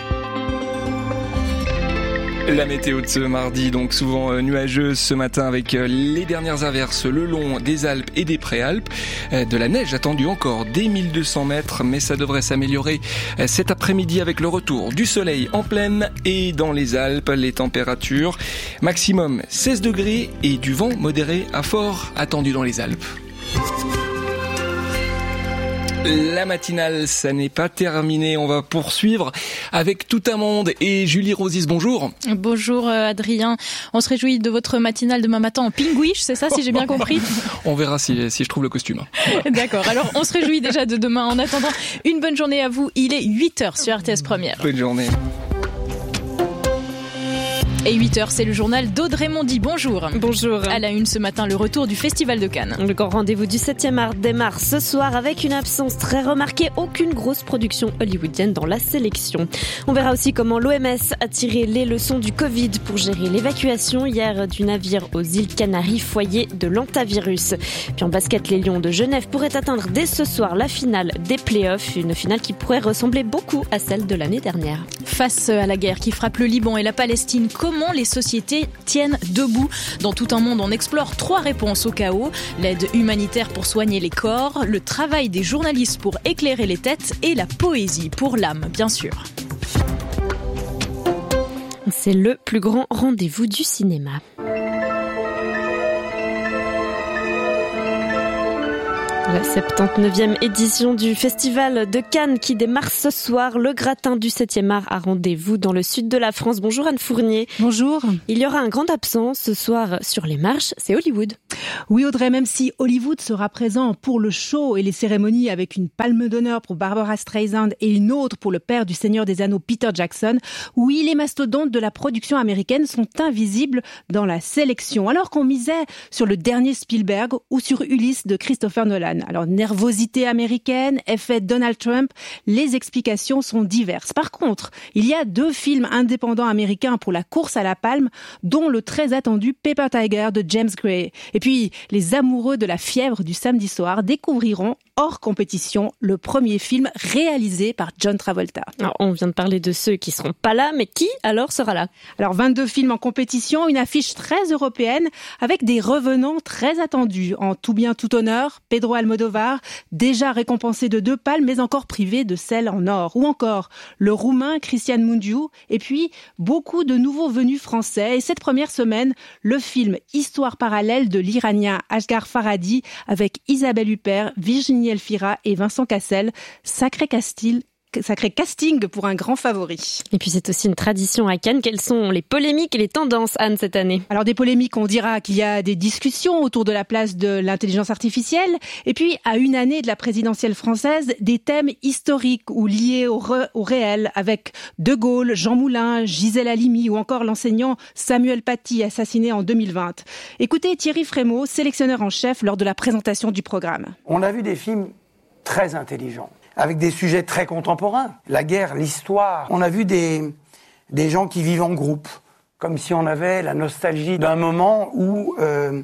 Speaker 5: La météo de ce mardi, donc souvent nuageuse ce matin avec les dernières averses le long des Alpes et des Préalpes. De la neige attendue encore dès 1200 mètres, mais ça devrait s'améliorer cet après-midi avec le retour du soleil en plaine et dans les Alpes. Les températures maximum 16 degrés et du vent modéré à fort attendu dans les Alpes. La matinale, ça n'est pas terminé. On va poursuivre avec Tout un monde. Et Julie Rosis, bonjour.
Speaker 13: Bonjour Adrien. On se réjouit de votre matinale demain matin en pingouiche, c'est ça, si j'ai bien compris?
Speaker 5: On verra si je trouve le costume.
Speaker 13: D'accord. Alors, on se réjouit déjà de demain. En attendant, une bonne journée à vous. Il est 8h sur RTS Première.
Speaker 5: Bonne journée.
Speaker 13: Et 8h, c'est le journal d'Audrey Mondy. Bonjour.
Speaker 14: Bonjour.
Speaker 13: À la une ce matin, le retour du Festival de Cannes.
Speaker 14: Le grand rendez-vous du 7e art démarre ce soir avec une absence très remarquée. Aucune grosse production hollywoodienne dans la sélection. On verra aussi comment l'OMS a tiré les leçons du Covid pour gérer l'évacuation hier du navire aux îles Canaries, foyer de l'hantavirus. Puis en basket, les Lions de Genève pourraient atteindre dès ce soir la finale des playoffs. Une finale qui pourrait ressembler beaucoup à celle de l'année dernière.
Speaker 13: Face à la guerre qui frappe le Liban et la Palestine, comment les sociétés tiennent debout? Dans Tout un monde, on explore 3 réponses au chaos. L'aide humanitaire pour soigner les corps, le travail des journalistes pour éclairer les têtes et la poésie pour l'âme, bien sûr.
Speaker 14: C'est le plus grand rendez-vous du cinéma. La 79e édition du Festival de Cannes qui démarre ce soir. Le gratin du 7e art a rendez-vous dans le sud de la France. Bonjour Anne Fournier.
Speaker 15: Bonjour.
Speaker 14: Il y aura un grand absent ce soir sur les marches, c'est Hollywood.
Speaker 15: Oui Audrey, même si Hollywood sera présent pour le show et les cérémonies avec une palme d'honneur pour Barbara Streisand et une autre pour le père du Seigneur des Anneaux Peter Jackson, oui, les mastodontes de la production américaine sont invisibles dans la sélection, alors qu'on misait sur le dernier Spielberg ou sur Ulysse de Christopher Nolan. Alors, nervosité américaine, effet Donald Trump, les explications sont diverses. Par contre, il y a 2 films indépendants américains pour la course à la palme, dont le très attendu Paper Tiger de James Gray. Et puis, les amoureux de la fièvre du samedi soir découvriront hors compétition le premier film réalisé par John Travolta.
Speaker 14: Alors, on vient de parler de ceux qui seront pas là, mais qui alors sera là?
Speaker 15: Alors 22 films en compétition, une affiche très européenne avec des revenants très attendus. En tout bien tout honneur, Pedro Almodóvar, déjà récompensé de 2 palmes mais encore privé de celle en or. Ou encore le roumain Cristian Mungiu et puis beaucoup de nouveaux venus français. Et cette première semaine, le film Histoire parallèle de l'Iranien Asghar Farhadi avec Isabelle Huppert, Virginie Elfira et Vincent Cassel. Sacré casting pour un grand favori.
Speaker 14: Et puis c'est aussi une tradition à Cannes. Quelles sont les polémiques et les tendances, Anne, cette année?
Speaker 15: Alors des polémiques, on dira qu'il y a des discussions autour de la place de l'intelligence artificielle. Et puis à une année de la présidentielle française, des thèmes historiques ou liés au réel avec De Gaulle, Jean Moulin, Gisèle Halimi ou encore l'enseignant Samuel Paty assassiné en 2020. Écoutez Thierry Frémaux, sélectionneur en chef lors de la présentation du programme.
Speaker 16: On a vu des films très intelligents, avec des sujets très contemporains. La guerre, l'histoire. On a vu des gens qui vivent en groupe, comme si on avait la nostalgie d'un moment où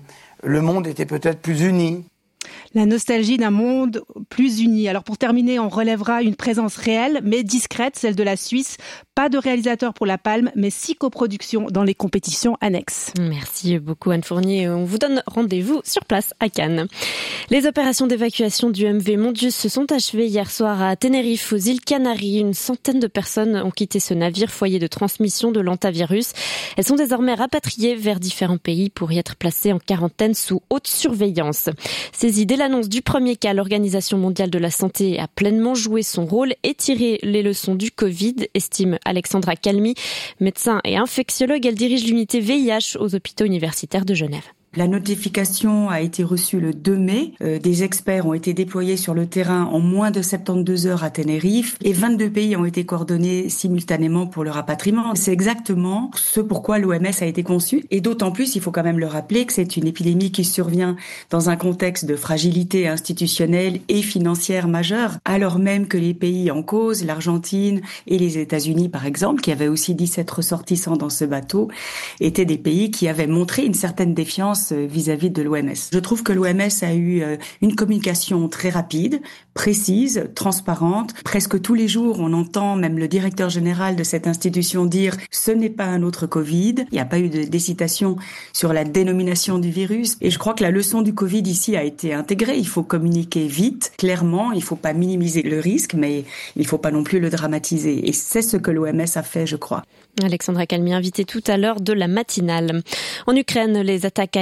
Speaker 16: le monde était peut-être plus uni.
Speaker 15: La nostalgie d'un monde plus uni. Alors pour terminer, on relèvera une présence réelle mais discrète, celle de la Suisse. Pas de réalisateur pour la palme, mais 6 coproductions dans les compétitions annexes.
Speaker 14: Merci beaucoup Anne Fournier. On vous donne rendez-vous sur place à Cannes. Les opérations d'évacuation du MV Mondius se sont achevées hier soir à Tenerife, aux îles Canaries. Une centaine de personnes ont quitté ce navire, foyer de transmission de l'hantavirus. Elles sont désormais rapatriées vers différents pays pour y être placées en quarantaine sous haute surveillance. Saisie dès l'annonce du premier cas, l'Organisation mondiale de la santé a pleinement joué son rôle et tiré les leçons du Covid, estime Alexandra Calmi, médecin et infectiologue. Elle dirige l'unité VIH aux hôpitaux universitaires de Genève.
Speaker 17: La notification a été reçue le 2 mai. Des experts ont été déployés sur le terrain en moins de 72 heures à Tenerife et 22 pays ont été coordonnés simultanément pour le rapatriement. C'est exactement ce pourquoi l'OMS a été conçue. Et d'autant plus, il faut quand même le rappeler, que c'est une épidémie qui survient dans un contexte de fragilité institutionnelle et financière majeure, alors même que les pays en cause, l'Argentine et les États-Unis par exemple, qui avaient aussi 17 ressortissants dans ce bateau, étaient des pays qui avaient montré une certaine défiance vis-à-vis de l'OMS. Je trouve que l'OMS a eu une communication très rapide, précise, transparente. Presque tous les jours, on entend même le directeur général de cette institution dire « ce n'est pas un autre Covid ». Il n'y a pas eu d'hésitation sur la dénomination du virus. Et je crois que la leçon du Covid ici a été intégrée. Il faut communiquer vite, clairement. Il ne faut pas minimiser le risque, mais il ne faut pas non plus le dramatiser. Et c'est ce que l'OMS a fait, je crois.
Speaker 14: Alexandra Calmi, invitée tout à l'heure de la matinale. En Ukraine, les attaques aériennes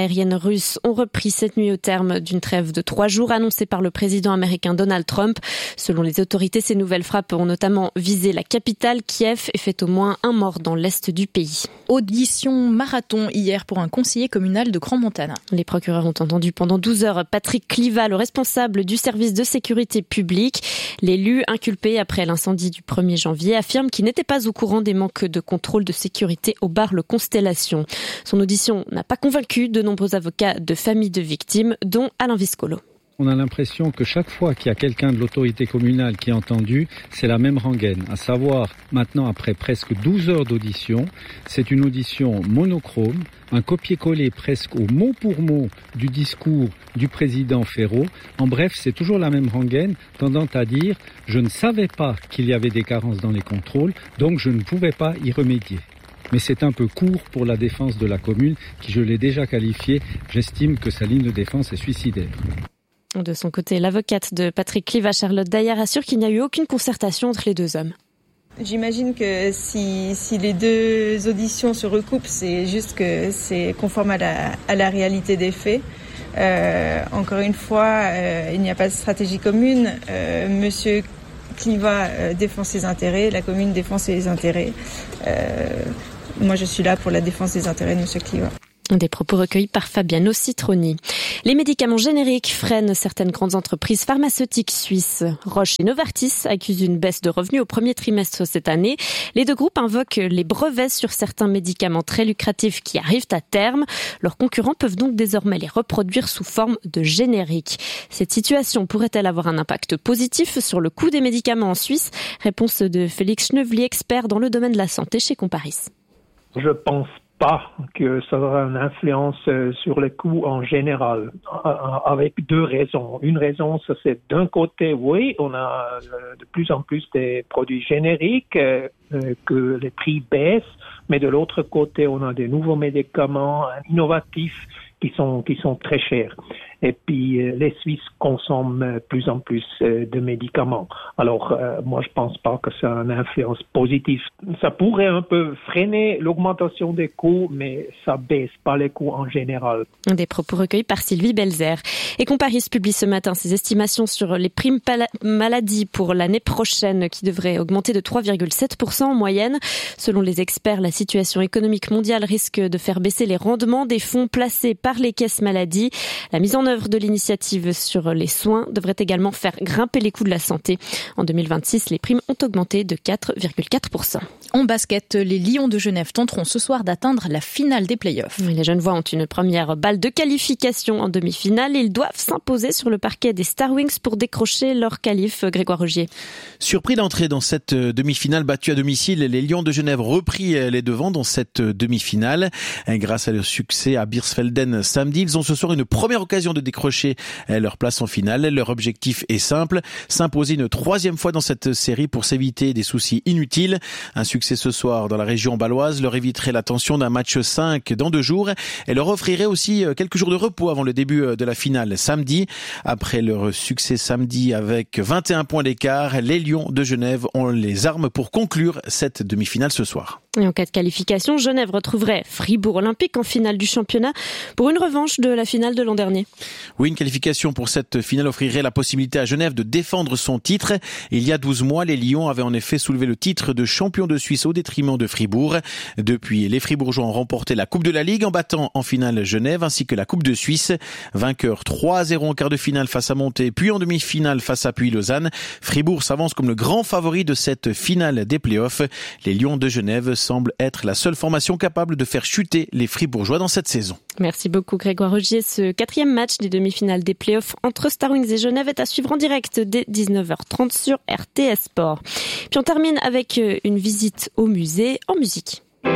Speaker 14: aériennes russes ont repris cette nuit au terme d'une trêve de 3 jours annoncée par le président américain Donald Trump. Selon les autorités, ces nouvelles frappes ont notamment visé la capitale, Kiev, et fait au moins un mort dans l'est du pays.
Speaker 13: Audition marathon hier pour un conseiller communal de Crans-Montana.
Speaker 14: Les procureurs ont entendu pendant 12 heures Patrick Cliva, le responsable du service de sécurité publique. L'élu, inculpé après l'incendie du 1er janvier, affirme qu'il n'était pas au courant des manques de contrôle de sécurité au bar Le Constellation. Son audition n'a pas convaincu de nombreux avocats de familles de victimes, dont Alain Viscolo.
Speaker 18: On a l'impression que chaque fois qu'il y a quelqu'un de l'autorité communale qui est entendu, c'est la même rengaine. À savoir, maintenant, après presque 12 heures d'audition, c'est une audition monochrome, un copier-coller presque au mot pour mot du discours du président Ferraud. En bref, c'est toujours la même rengaine, tendant à dire « je ne savais pas qu'il y avait des carences dans les contrôles, donc je ne pouvais pas y remédier ». Mais c'est un peu court pour la défense de la commune, qui je l'ai déjà qualifiée, j'estime que sa ligne de défense est suicidaire.
Speaker 14: De son côté, l'avocate de Patrick Cliva, Charlotte Daillard, assure qu'il n'y a eu aucune concertation entre les deux hommes.
Speaker 19: J'imagine que si les deux auditions se recoupent, c'est juste que c'est conforme à la réalité des faits. Encore une fois, il n'y a pas de stratégie commune. Monsieur Cliva défend ses intérêts, la commune défend ses intérêts. Moi, je suis là pour la défense des intérêts de monsieur Cliva.
Speaker 14: Des propos recueillis par Fabiano Citroni. Les médicaments génériques freinent certaines grandes entreprises pharmaceutiques suisses. Roche et Novartis accusent une baisse de revenus au premier trimestre cette année. Les deux groupes invoquent les brevets sur certains médicaments très lucratifs qui arrivent à terme. Leurs concurrents peuvent donc désormais les reproduire sous forme de génériques. Cette situation pourrait-elle avoir un impact positif sur le coût des médicaments en Suisse? Réponse de Félix Schnevely, expert dans le domaine de la santé chez Comparis.
Speaker 20: Je pense pas que ça aura une influence sur les coûts en général, avec deux raisons. Une raison, c'est d'un côté, oui, on a de plus en plus des produits génériques, que les prix baissent, mais de l'autre côté, on a des nouveaux médicaments innovatifs qui sont très chers. Et puis, les Suisses consomment plus en plus de médicaments. Alors, moi, je pense pas que ça a une influence positive. Ça pourrait un peu freiner l'augmentation des coûts, mais ça baisse pas les coûts en général.
Speaker 14: Des propos recueillis par Sylvie Belzer. Et Comparis publie ce matin ses estimations sur les primes maladie pour l'année prochaine, qui devraient augmenter de 3,7% en moyenne. Selon les experts, la situation économique mondiale risque de faire baisser les rendements des fonds placés par les caisses maladie. La mise en œuvre de l'initiative sur les soins devrait également faire grimper les coûts de la santé. En 2026, les primes ont augmenté de 4,4%.
Speaker 13: En basket, les Lions de Genève tenteront ce soir d'atteindre la finale des playoffs.
Speaker 14: Les Genevois ont une première balle de qualification en demi-finale. Ils doivent s'imposer sur le parquet des Star Wings pour décrocher leur qualif. Grégoire Rogier.
Speaker 21: Surpris d'entrer dans cette demi-finale battue à domicile, les Lions de Genève repris les devants dans cette demi-finale. Grâce à leur succès à Birsfelden samedi, ils ont ce soir une première occasion de décrocher leur place en finale. Leur objectif est simple, s'imposer une troisième fois dans cette série pour s'éviter des soucis inutiles. Un succès ce soir dans la région bâloise leur éviterait la tension d'un match 5 dans 2 jours et leur offrirait aussi quelques jours de repos avant le début de la finale samedi. Après leur succès samedi avec 21 points d'écart, les Lions de Genève ont les armes pour conclure cette demi-finale ce soir.
Speaker 14: Et en cas de qualification, Genève retrouverait Fribourg Olympique en finale du championnat pour une revanche de la finale de l'an dernier.
Speaker 21: Oui, une qualification pour cette finale offrirait la possibilité à Genève de défendre son titre. Il y a 12 mois, les Lions avaient en effet soulevé le titre de champion de Suisse au détriment de Fribourg. Depuis, les Fribourgeois ont remporté la Coupe de la Ligue en battant en finale Genève ainsi que la Coupe de Suisse. Vainqueur 3-0 en quart de finale face à Monté, puis en demi-finale face à Puy-Lausanne. Fribourg s'avance comme le grand favori de cette finale des playoffs. Les Lions de Genève semble être la seule formation capable de faire chuter les Fribourgeois dans cette saison.
Speaker 14: Merci beaucoup Grégoire Rogier. Ce 4e match des demi-finales des playoffs entre Star Wings et Genève est à suivre en direct dès 19h30 sur RTS Sport. Puis on termine avec une visite au musée en musique.
Speaker 22: Let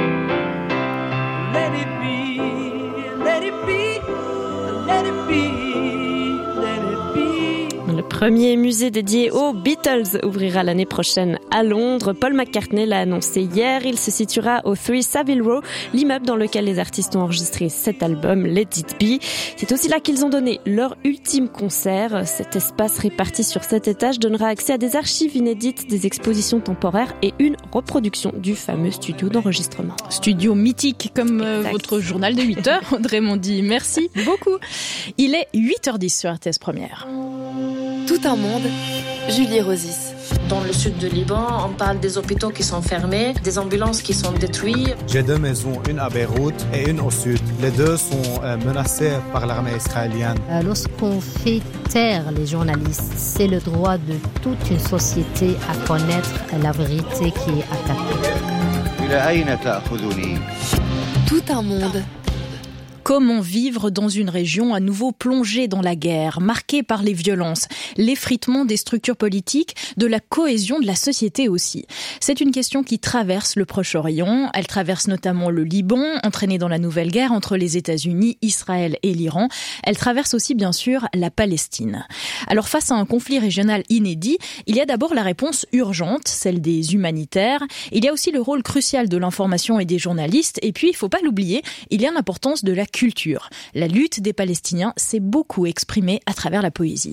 Speaker 22: it be, let it be, let it be, let it be.
Speaker 14: Premier musée dédié aux Beatles ouvrira l'année prochaine à Londres. Paul McCartney l'a annoncé hier. Il se situera au 3 Savile Row, l'immeuble dans lequel les artistes ont enregistré cet album, Let It Be. C'est aussi là qu'ils ont donné leur ultime concert. Cet espace réparti sur 7 étages donnera accès à des archives inédites, des expositions temporaires et une reproduction du fameux studio d'enregistrement.
Speaker 13: Studio mythique comme votre journal de 8h, Audrey Mondy. Merci beaucoup. Il est 8h10 sur RTS Première.
Speaker 8: Tout un monde, Julie Rosis.
Speaker 3: Dans le sud du Liban, on parle des hôpitaux qui sont fermés, des ambulances qui sont détruites.
Speaker 4: J'ai 2 maisons, une à Beyrouth et une au sud. Les 2 sont menacées par l'armée israélienne.
Speaker 23: Lorsqu'on fait taire les journalistes, c'est le droit de toute une société à connaître la vérité qui est attaquée.
Speaker 8: Tout un monde.
Speaker 13: Comment vivre dans une région à nouveau plongée dans la guerre, marquée par les violences, l'effritement des structures politiques, de la cohésion de la société aussi? C'est une question qui traverse le Proche-Orient. Elle traverse notamment le Liban, entraîné dans la nouvelle guerre entre les États-Unis, Israël et l'Iran. Elle traverse aussi, bien sûr, la Palestine. Alors, face à un conflit régional inédit, il y a d'abord la réponse urgente, celle des humanitaires. Il y a aussi le rôle crucial de l'information et des journalistes. Et puis, il ne faut pas l'oublier, il y a l'importance de la culture. La lutte des Palestiniens s'est beaucoup exprimée à travers la poésie.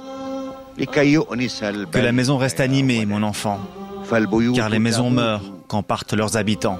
Speaker 24: Que la maison reste animée, mon enfant, car les maisons meurent quand partent leurs habitants.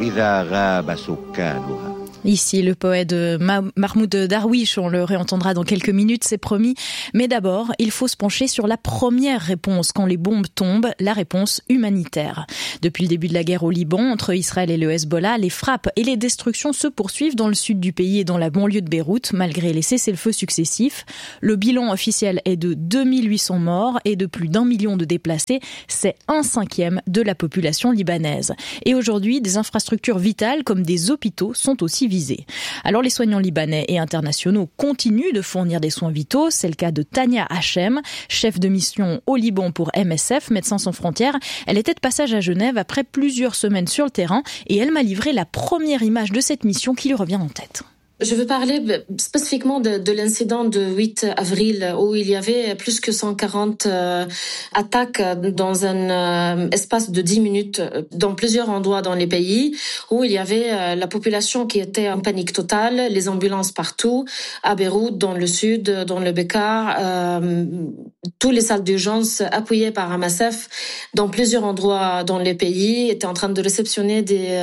Speaker 13: Ici, le poète Mahmoud Darwish, on le réentendra dans quelques minutes, c'est promis. Mais d'abord, il faut se pencher sur la première réponse quand les bombes tombent, la réponse humanitaire. Depuis le début de la guerre au Liban, entre Israël et le Hezbollah, les frappes et les destructions se poursuivent dans le sud du pays et dans la banlieue de Beyrouth, malgré les cessez-le-feu successifs. Le bilan officiel est de 2800 morts et de plus d'1 million de déplacés. C'est 1/5 de la population libanaise. Et aujourd'hui, des infrastructures vitales comme des hôpitaux sont aussi visées. Alors les soignants libanais et internationaux continuent de fournir des soins vitaux. C'est le cas de Tania Hachem, chef de mission au Liban pour MSF, Médecins sans frontières. Elle était de passage à Genève après plusieurs semaines sur le terrain et elle m'a livré la première image de cette mission qui lui revient en tête.
Speaker 3: Je veux parler spécifiquement de l'incident de 8 avril où il y avait plus que 140 attaques dans un espace de 10 minutes dans plusieurs endroits dans les pays où il y avait la population qui était en panique totale, les ambulances partout, à Beyrouth, dans le sud, dans le Bekaa, tous les salles d'urgence appuyées par MSF dans plusieurs endroits dans les pays étaient en train de réceptionner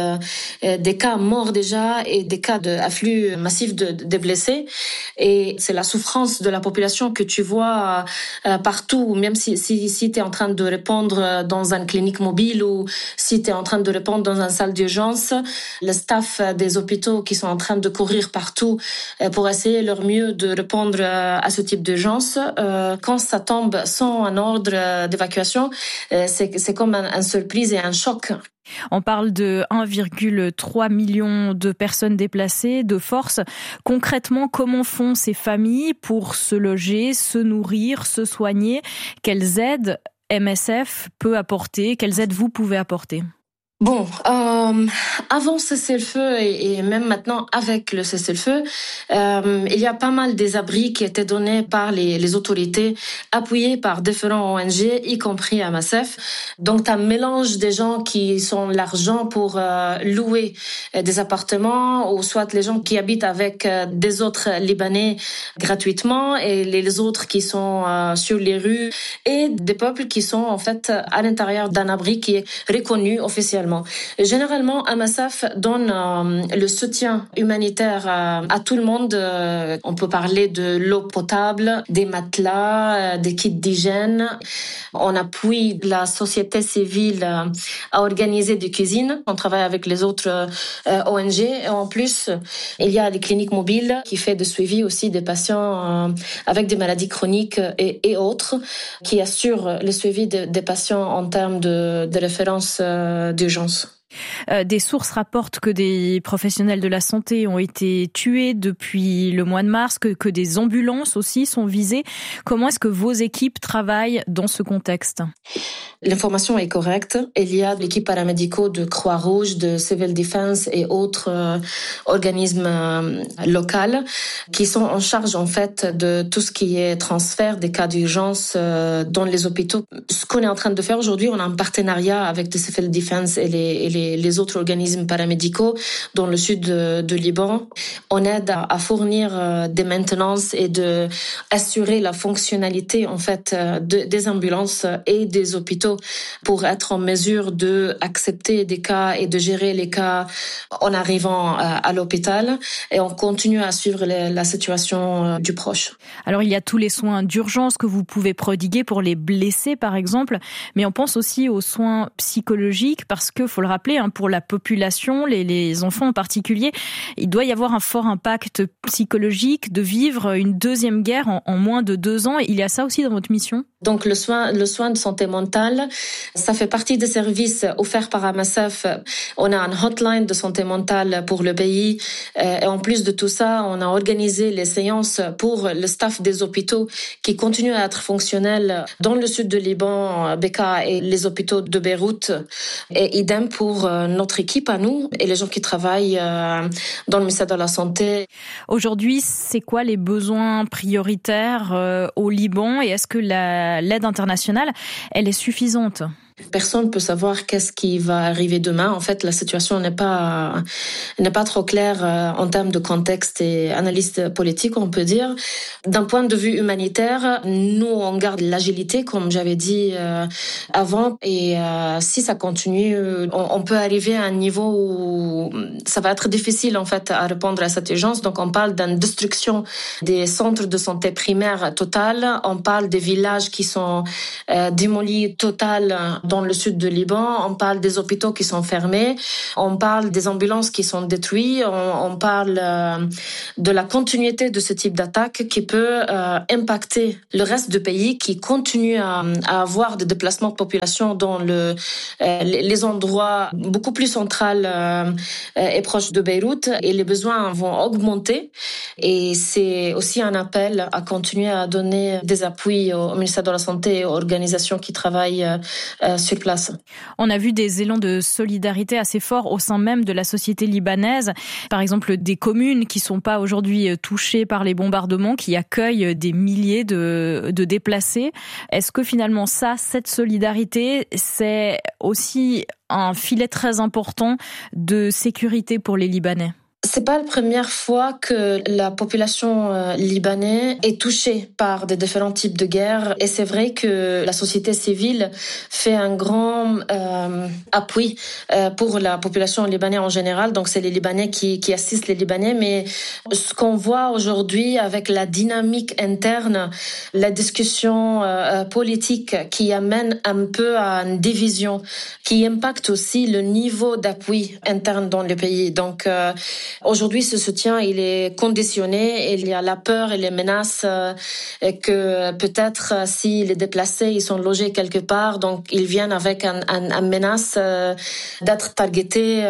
Speaker 3: des cas morts déjà et des cas d'afflux massif de blessés, et c'est la souffrance de la population que tu vois partout, même si tu es en train de répondre dans une clinique mobile ou si tu es en train de répondre dans une salle d'urgence, le staff des hôpitaux qui sont en train de courir partout pour essayer leur mieux de répondre à ce type d'urgence. Quand ça tombe sans un ordre d'évacuation, c'est comme une surprise et un choc.
Speaker 13: On parle de 1,3 million de personnes déplacées de force. Concrètement, comment font ces familles pour se loger, se nourrir, se soigner? Quelles aides MSF peut apporter? Quelles aides vous pouvez apporter?
Speaker 3: Bon, avant ce cessez-le-feu et même maintenant avec le cessez-le-feu, il y a pas mal des abris qui étaient donnés par les autorités, appuyés par différents ONG, y compris MSF. Donc, t'as un mélange des gens qui sont l'argent pour louer des appartements, ou soit les gens qui habitent avec des autres Libanais gratuitement, et les autres qui sont sur les rues, et des peuples qui sont en fait à l'intérieur d'un abri qui est reconnu officiellement. Généralement, MSF donne le soutien humanitaire à tout le monde. On peut parler de l'eau potable, des matelas, des kits d'hygiène. On appuie la société civile à organiser des cuisines. On travaille avec les autres ONG. Et en plus, il y a les cliniques mobiles qui fait de suivi aussi des patients avec des maladies chroniques et autres, qui assurent le suivi des patients en termes de référence d'urgence.
Speaker 13: Des sources rapportent que des professionnels de la santé ont été tués depuis le mois de mars, que des ambulances aussi sont visées. Comment est-ce que vos équipes travaillent dans ce contexte ?
Speaker 3: L'information est correcte. Il y a l'équipe paramédicaux de Croix-Rouge, de Civil Defense et autres organismes locaux qui sont en charge en fait de tout ce qui est transfert des cas d'urgence dans les hôpitaux. Ce qu'on est en train de faire aujourd'hui, on a un partenariat avec le Civil Defense et les autres organismes paramédicaux dans le sud de Liban. On aide à fournir des maintenances et de assurer la fonctionnalité en fait des ambulances et des hôpitaux pour être en mesure de accepter des cas et de gérer les cas en arrivant à l'hôpital, et on continue à suivre la situation du proche.
Speaker 13: Alors il y a tous les soins d'urgence que vous pouvez prodiguer pour les blessés par exemple, mais on pense aussi aux soins psychologiques parce que, faut le rappeler, pour la population, les enfants en particulier, il doit y avoir un fort impact psychologique de vivre une deuxième guerre en moins de 2 ans. Il y a ça aussi dans votre mission ?
Speaker 3: Donc le soin de santé mentale, ça fait partie des services offerts par MSF. On a un hotline de santé mentale pour le pays. Et en plus de tout ça, on a organisé les séances pour le staff des hôpitaux qui continuent à être fonctionnels dans le sud de Liban, Beka et les hôpitaux de Beyrouth. Et idem pour notre équipe à nous et les gens qui travaillent dans le ministère de la Santé.
Speaker 13: Aujourd'hui, c'est quoi les besoins prioritaires au Liban, et est-ce que l'aide internationale, elle est suffisante ?
Speaker 3: Personne ne peut savoir qu'est-ce qui va arriver demain. En fait, la situation n'est pas trop claire en termes de contexte et analyse politique, on peut dire. D'un point de vue humanitaire, nous, on garde l'agilité, comme j'avais dit avant. Et si ça continue, on peut arriver à un niveau où ça va être difficile, en fait, à répondre à cette urgence. Donc, on parle d'une destruction des centres de santé primaires totale. On parle des villages qui sont démolis total dans le sud de Liban. On parle des hôpitaux qui sont fermés. On parle des ambulances qui sont détruites. On parle de la continuité de ce type d'attaque qui peut impacter le reste du pays, qui continue à avoir des déplacements de population dans les endroits beaucoup plus centrales et proches de Beyrouth. Et les besoins vont augmenter. Et c'est aussi un appel à continuer à donner des appuis au ministère de la Santé et aux organisations qui travaillent sur place.
Speaker 13: On a vu des élans de solidarité assez forts au sein même de la société libanaise. Par exemple, des communes qui ne sont pas aujourd'hui touchées par les bombardements, qui accueillent des milliers de déplacés. Est-ce que finalement cette solidarité, c'est aussi un filet très important de sécurité pour les Libanais ?
Speaker 3: C'est pas la première fois que la population libanaise est touchée par des différents types de guerres, et c'est vrai que la société civile fait un grand appui pour la population libanaise en général. Donc c'est les Libanais qui assistent les Libanais, mais ce qu'on voit aujourd'hui avec la dynamique interne, la discussion politique qui amène un peu à une division, qui impacte aussi le niveau d'appui interne dans le pays. Donc aujourd'hui, ce soutien, il est conditionné. Il y a la peur et les menaces que peut-être si les déplacés ils sont logés quelque part, donc ils viennent avec un menace d'être targetés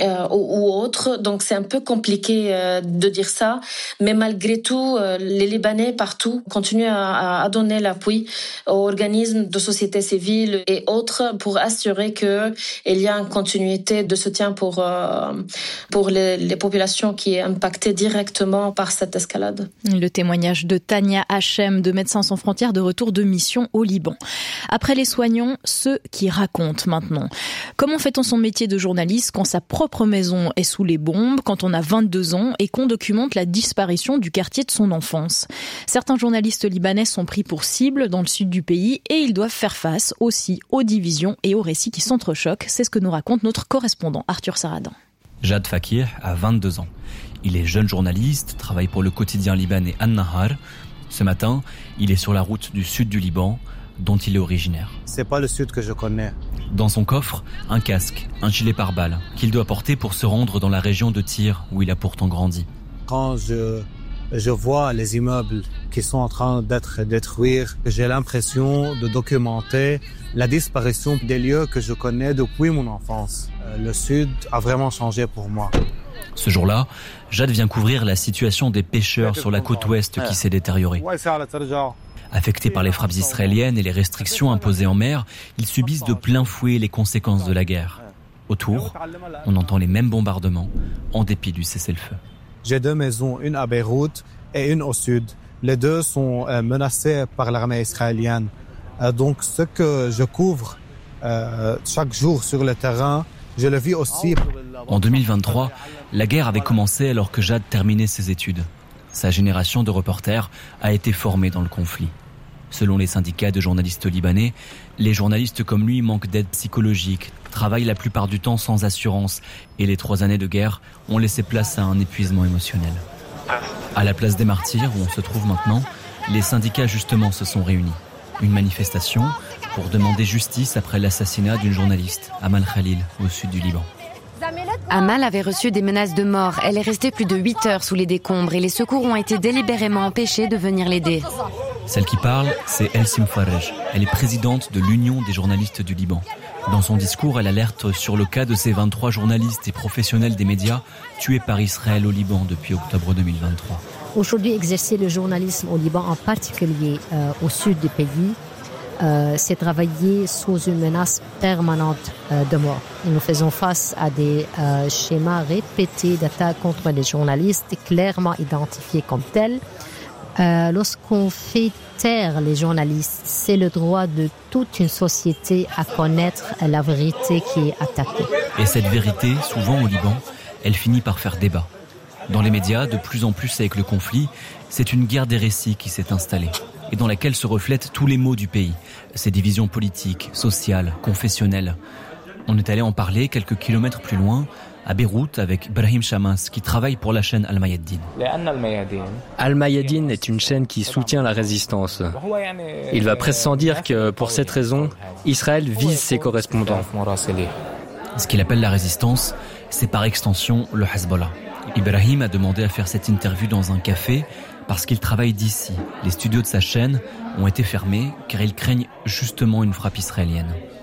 Speaker 3: ou autre. Donc c'est un peu compliqué de dire ça, mais malgré tout, les Libanais partout continuent à donner l'appui aux organismes de société civile et autres pour assurer que il y a une continuité de soutien pour les populations qui est impactée directement par cette escalade.
Speaker 13: Le témoignage de Tania Hachem de Médecins sans frontières de retour de mission au Liban. Après les soignants, ceux qui racontent maintenant. Comment fait-on son métier de journaliste quand sa propre maison est sous les bombes, quand on a 22 ans et qu'on documente la disparition du quartier de son enfance ? Certains journalistes libanais sont pris pour cible dans le sud du pays et ils doivent faire face aussi aux divisions et aux récits qui s'entrechoquent. C'est ce que nous raconte notre correspondant Arthur Saradan.
Speaker 2: Jad Fakir a 22 ans. Il est jeune journaliste, travaille pour le quotidien libanais An-Nahar. Ce matin, il est sur la route du sud du Liban, dont il est originaire.
Speaker 4: C'est pas le sud que je connais.
Speaker 2: Dans son coffre, un casque, un gilet pare-balles, qu'il doit porter pour se rendre dans la région de Tyr, où il a pourtant grandi.
Speaker 4: Quand je vois les immeubles qui sont en train d'être détruits, j'ai l'impression de documenter la disparition des lieux que je connais depuis mon enfance. Le Sud a vraiment changé pour moi.
Speaker 2: Ce jour-là, Jad vient couvrir la situation des pêcheurs sur la côte ouest qui s'est détériorée. Affectés par les frappes israéliennes et les restrictions imposées en mer, ils subissent de plein fouet les conséquences de la guerre. Autour, on entend les mêmes bombardements, en dépit du cessez-le-feu.
Speaker 4: J'ai 2 maisons, une à Beyrouth et une au sud. Les 2 sont menacées par l'armée israélienne. Donc ce que je couvre chaque jour sur le terrain, je le vis aussi.
Speaker 2: En 2023, la guerre avait commencé alors que Jad terminait ses études. Sa génération de reporters a été formée dans le conflit. Selon les syndicats de journalistes libanais, les journalistes comme lui manquent d'aide psychologique, travaillent la plupart du temps sans assurance et les 3 années de guerre ont laissé place à un épuisement émotionnel. À la place des Martyrs, où on se trouve maintenant, les syndicats justement se sont réunis. Une manifestation pour demander justice après l'assassinat d'une journaliste, Amal Khalil, au sud du Liban.
Speaker 6: Amal avait reçu des menaces de mort. Elle est restée plus de 8 heures sous les décombres et les secours ont été délibérément empêchés de venir l'aider.
Speaker 2: Celle qui parle, c'est Elsim Faraj. Elle est présidente de l'Union des journalistes du Liban. Dans son discours, elle alerte sur le cas de ces 23 journalistes et professionnels des médias tués par Israël au Liban depuis octobre 2023.
Speaker 23: Aujourd'hui, exercer le journalisme au Liban, en particulier au sud du pays, c'est travailler sous une menace permanente de mort. Et nous faisons face à des schémas répétés d'attaques contre les journalistes, clairement identifiés comme tels. Lorsqu'on fait taire les journalistes, c'est le droit de toute une société à connaître la vérité qui est attaquée.
Speaker 2: Et cette vérité, souvent au Liban, elle finit par faire débat. Dans les médias, de plus en plus avec le conflit, c'est une guerre des récits qui s'est installée et dans laquelle se reflètent tous les maux du pays, ces divisions politiques, sociales, confessionnelles. On est allé en parler quelques kilomètres plus loin, à Beyrouth, avec Brahim Chamas, qui travaille pour la chaîne Al-Mayadin.
Speaker 7: Al-Mayadin est une chaîne qui soutient la résistance. Il va presque sans dire que, pour cette raison, Israël vise ses correspondants.
Speaker 2: Ce qu'il appelle la résistance, c'est par extension le Hezbollah. Ibrahim a demandé à faire cette interview dans un café parce qu'il travaille d'ici. Les studios de sa chaîne ont été fermés car ils craignent justement une frappe israélienne.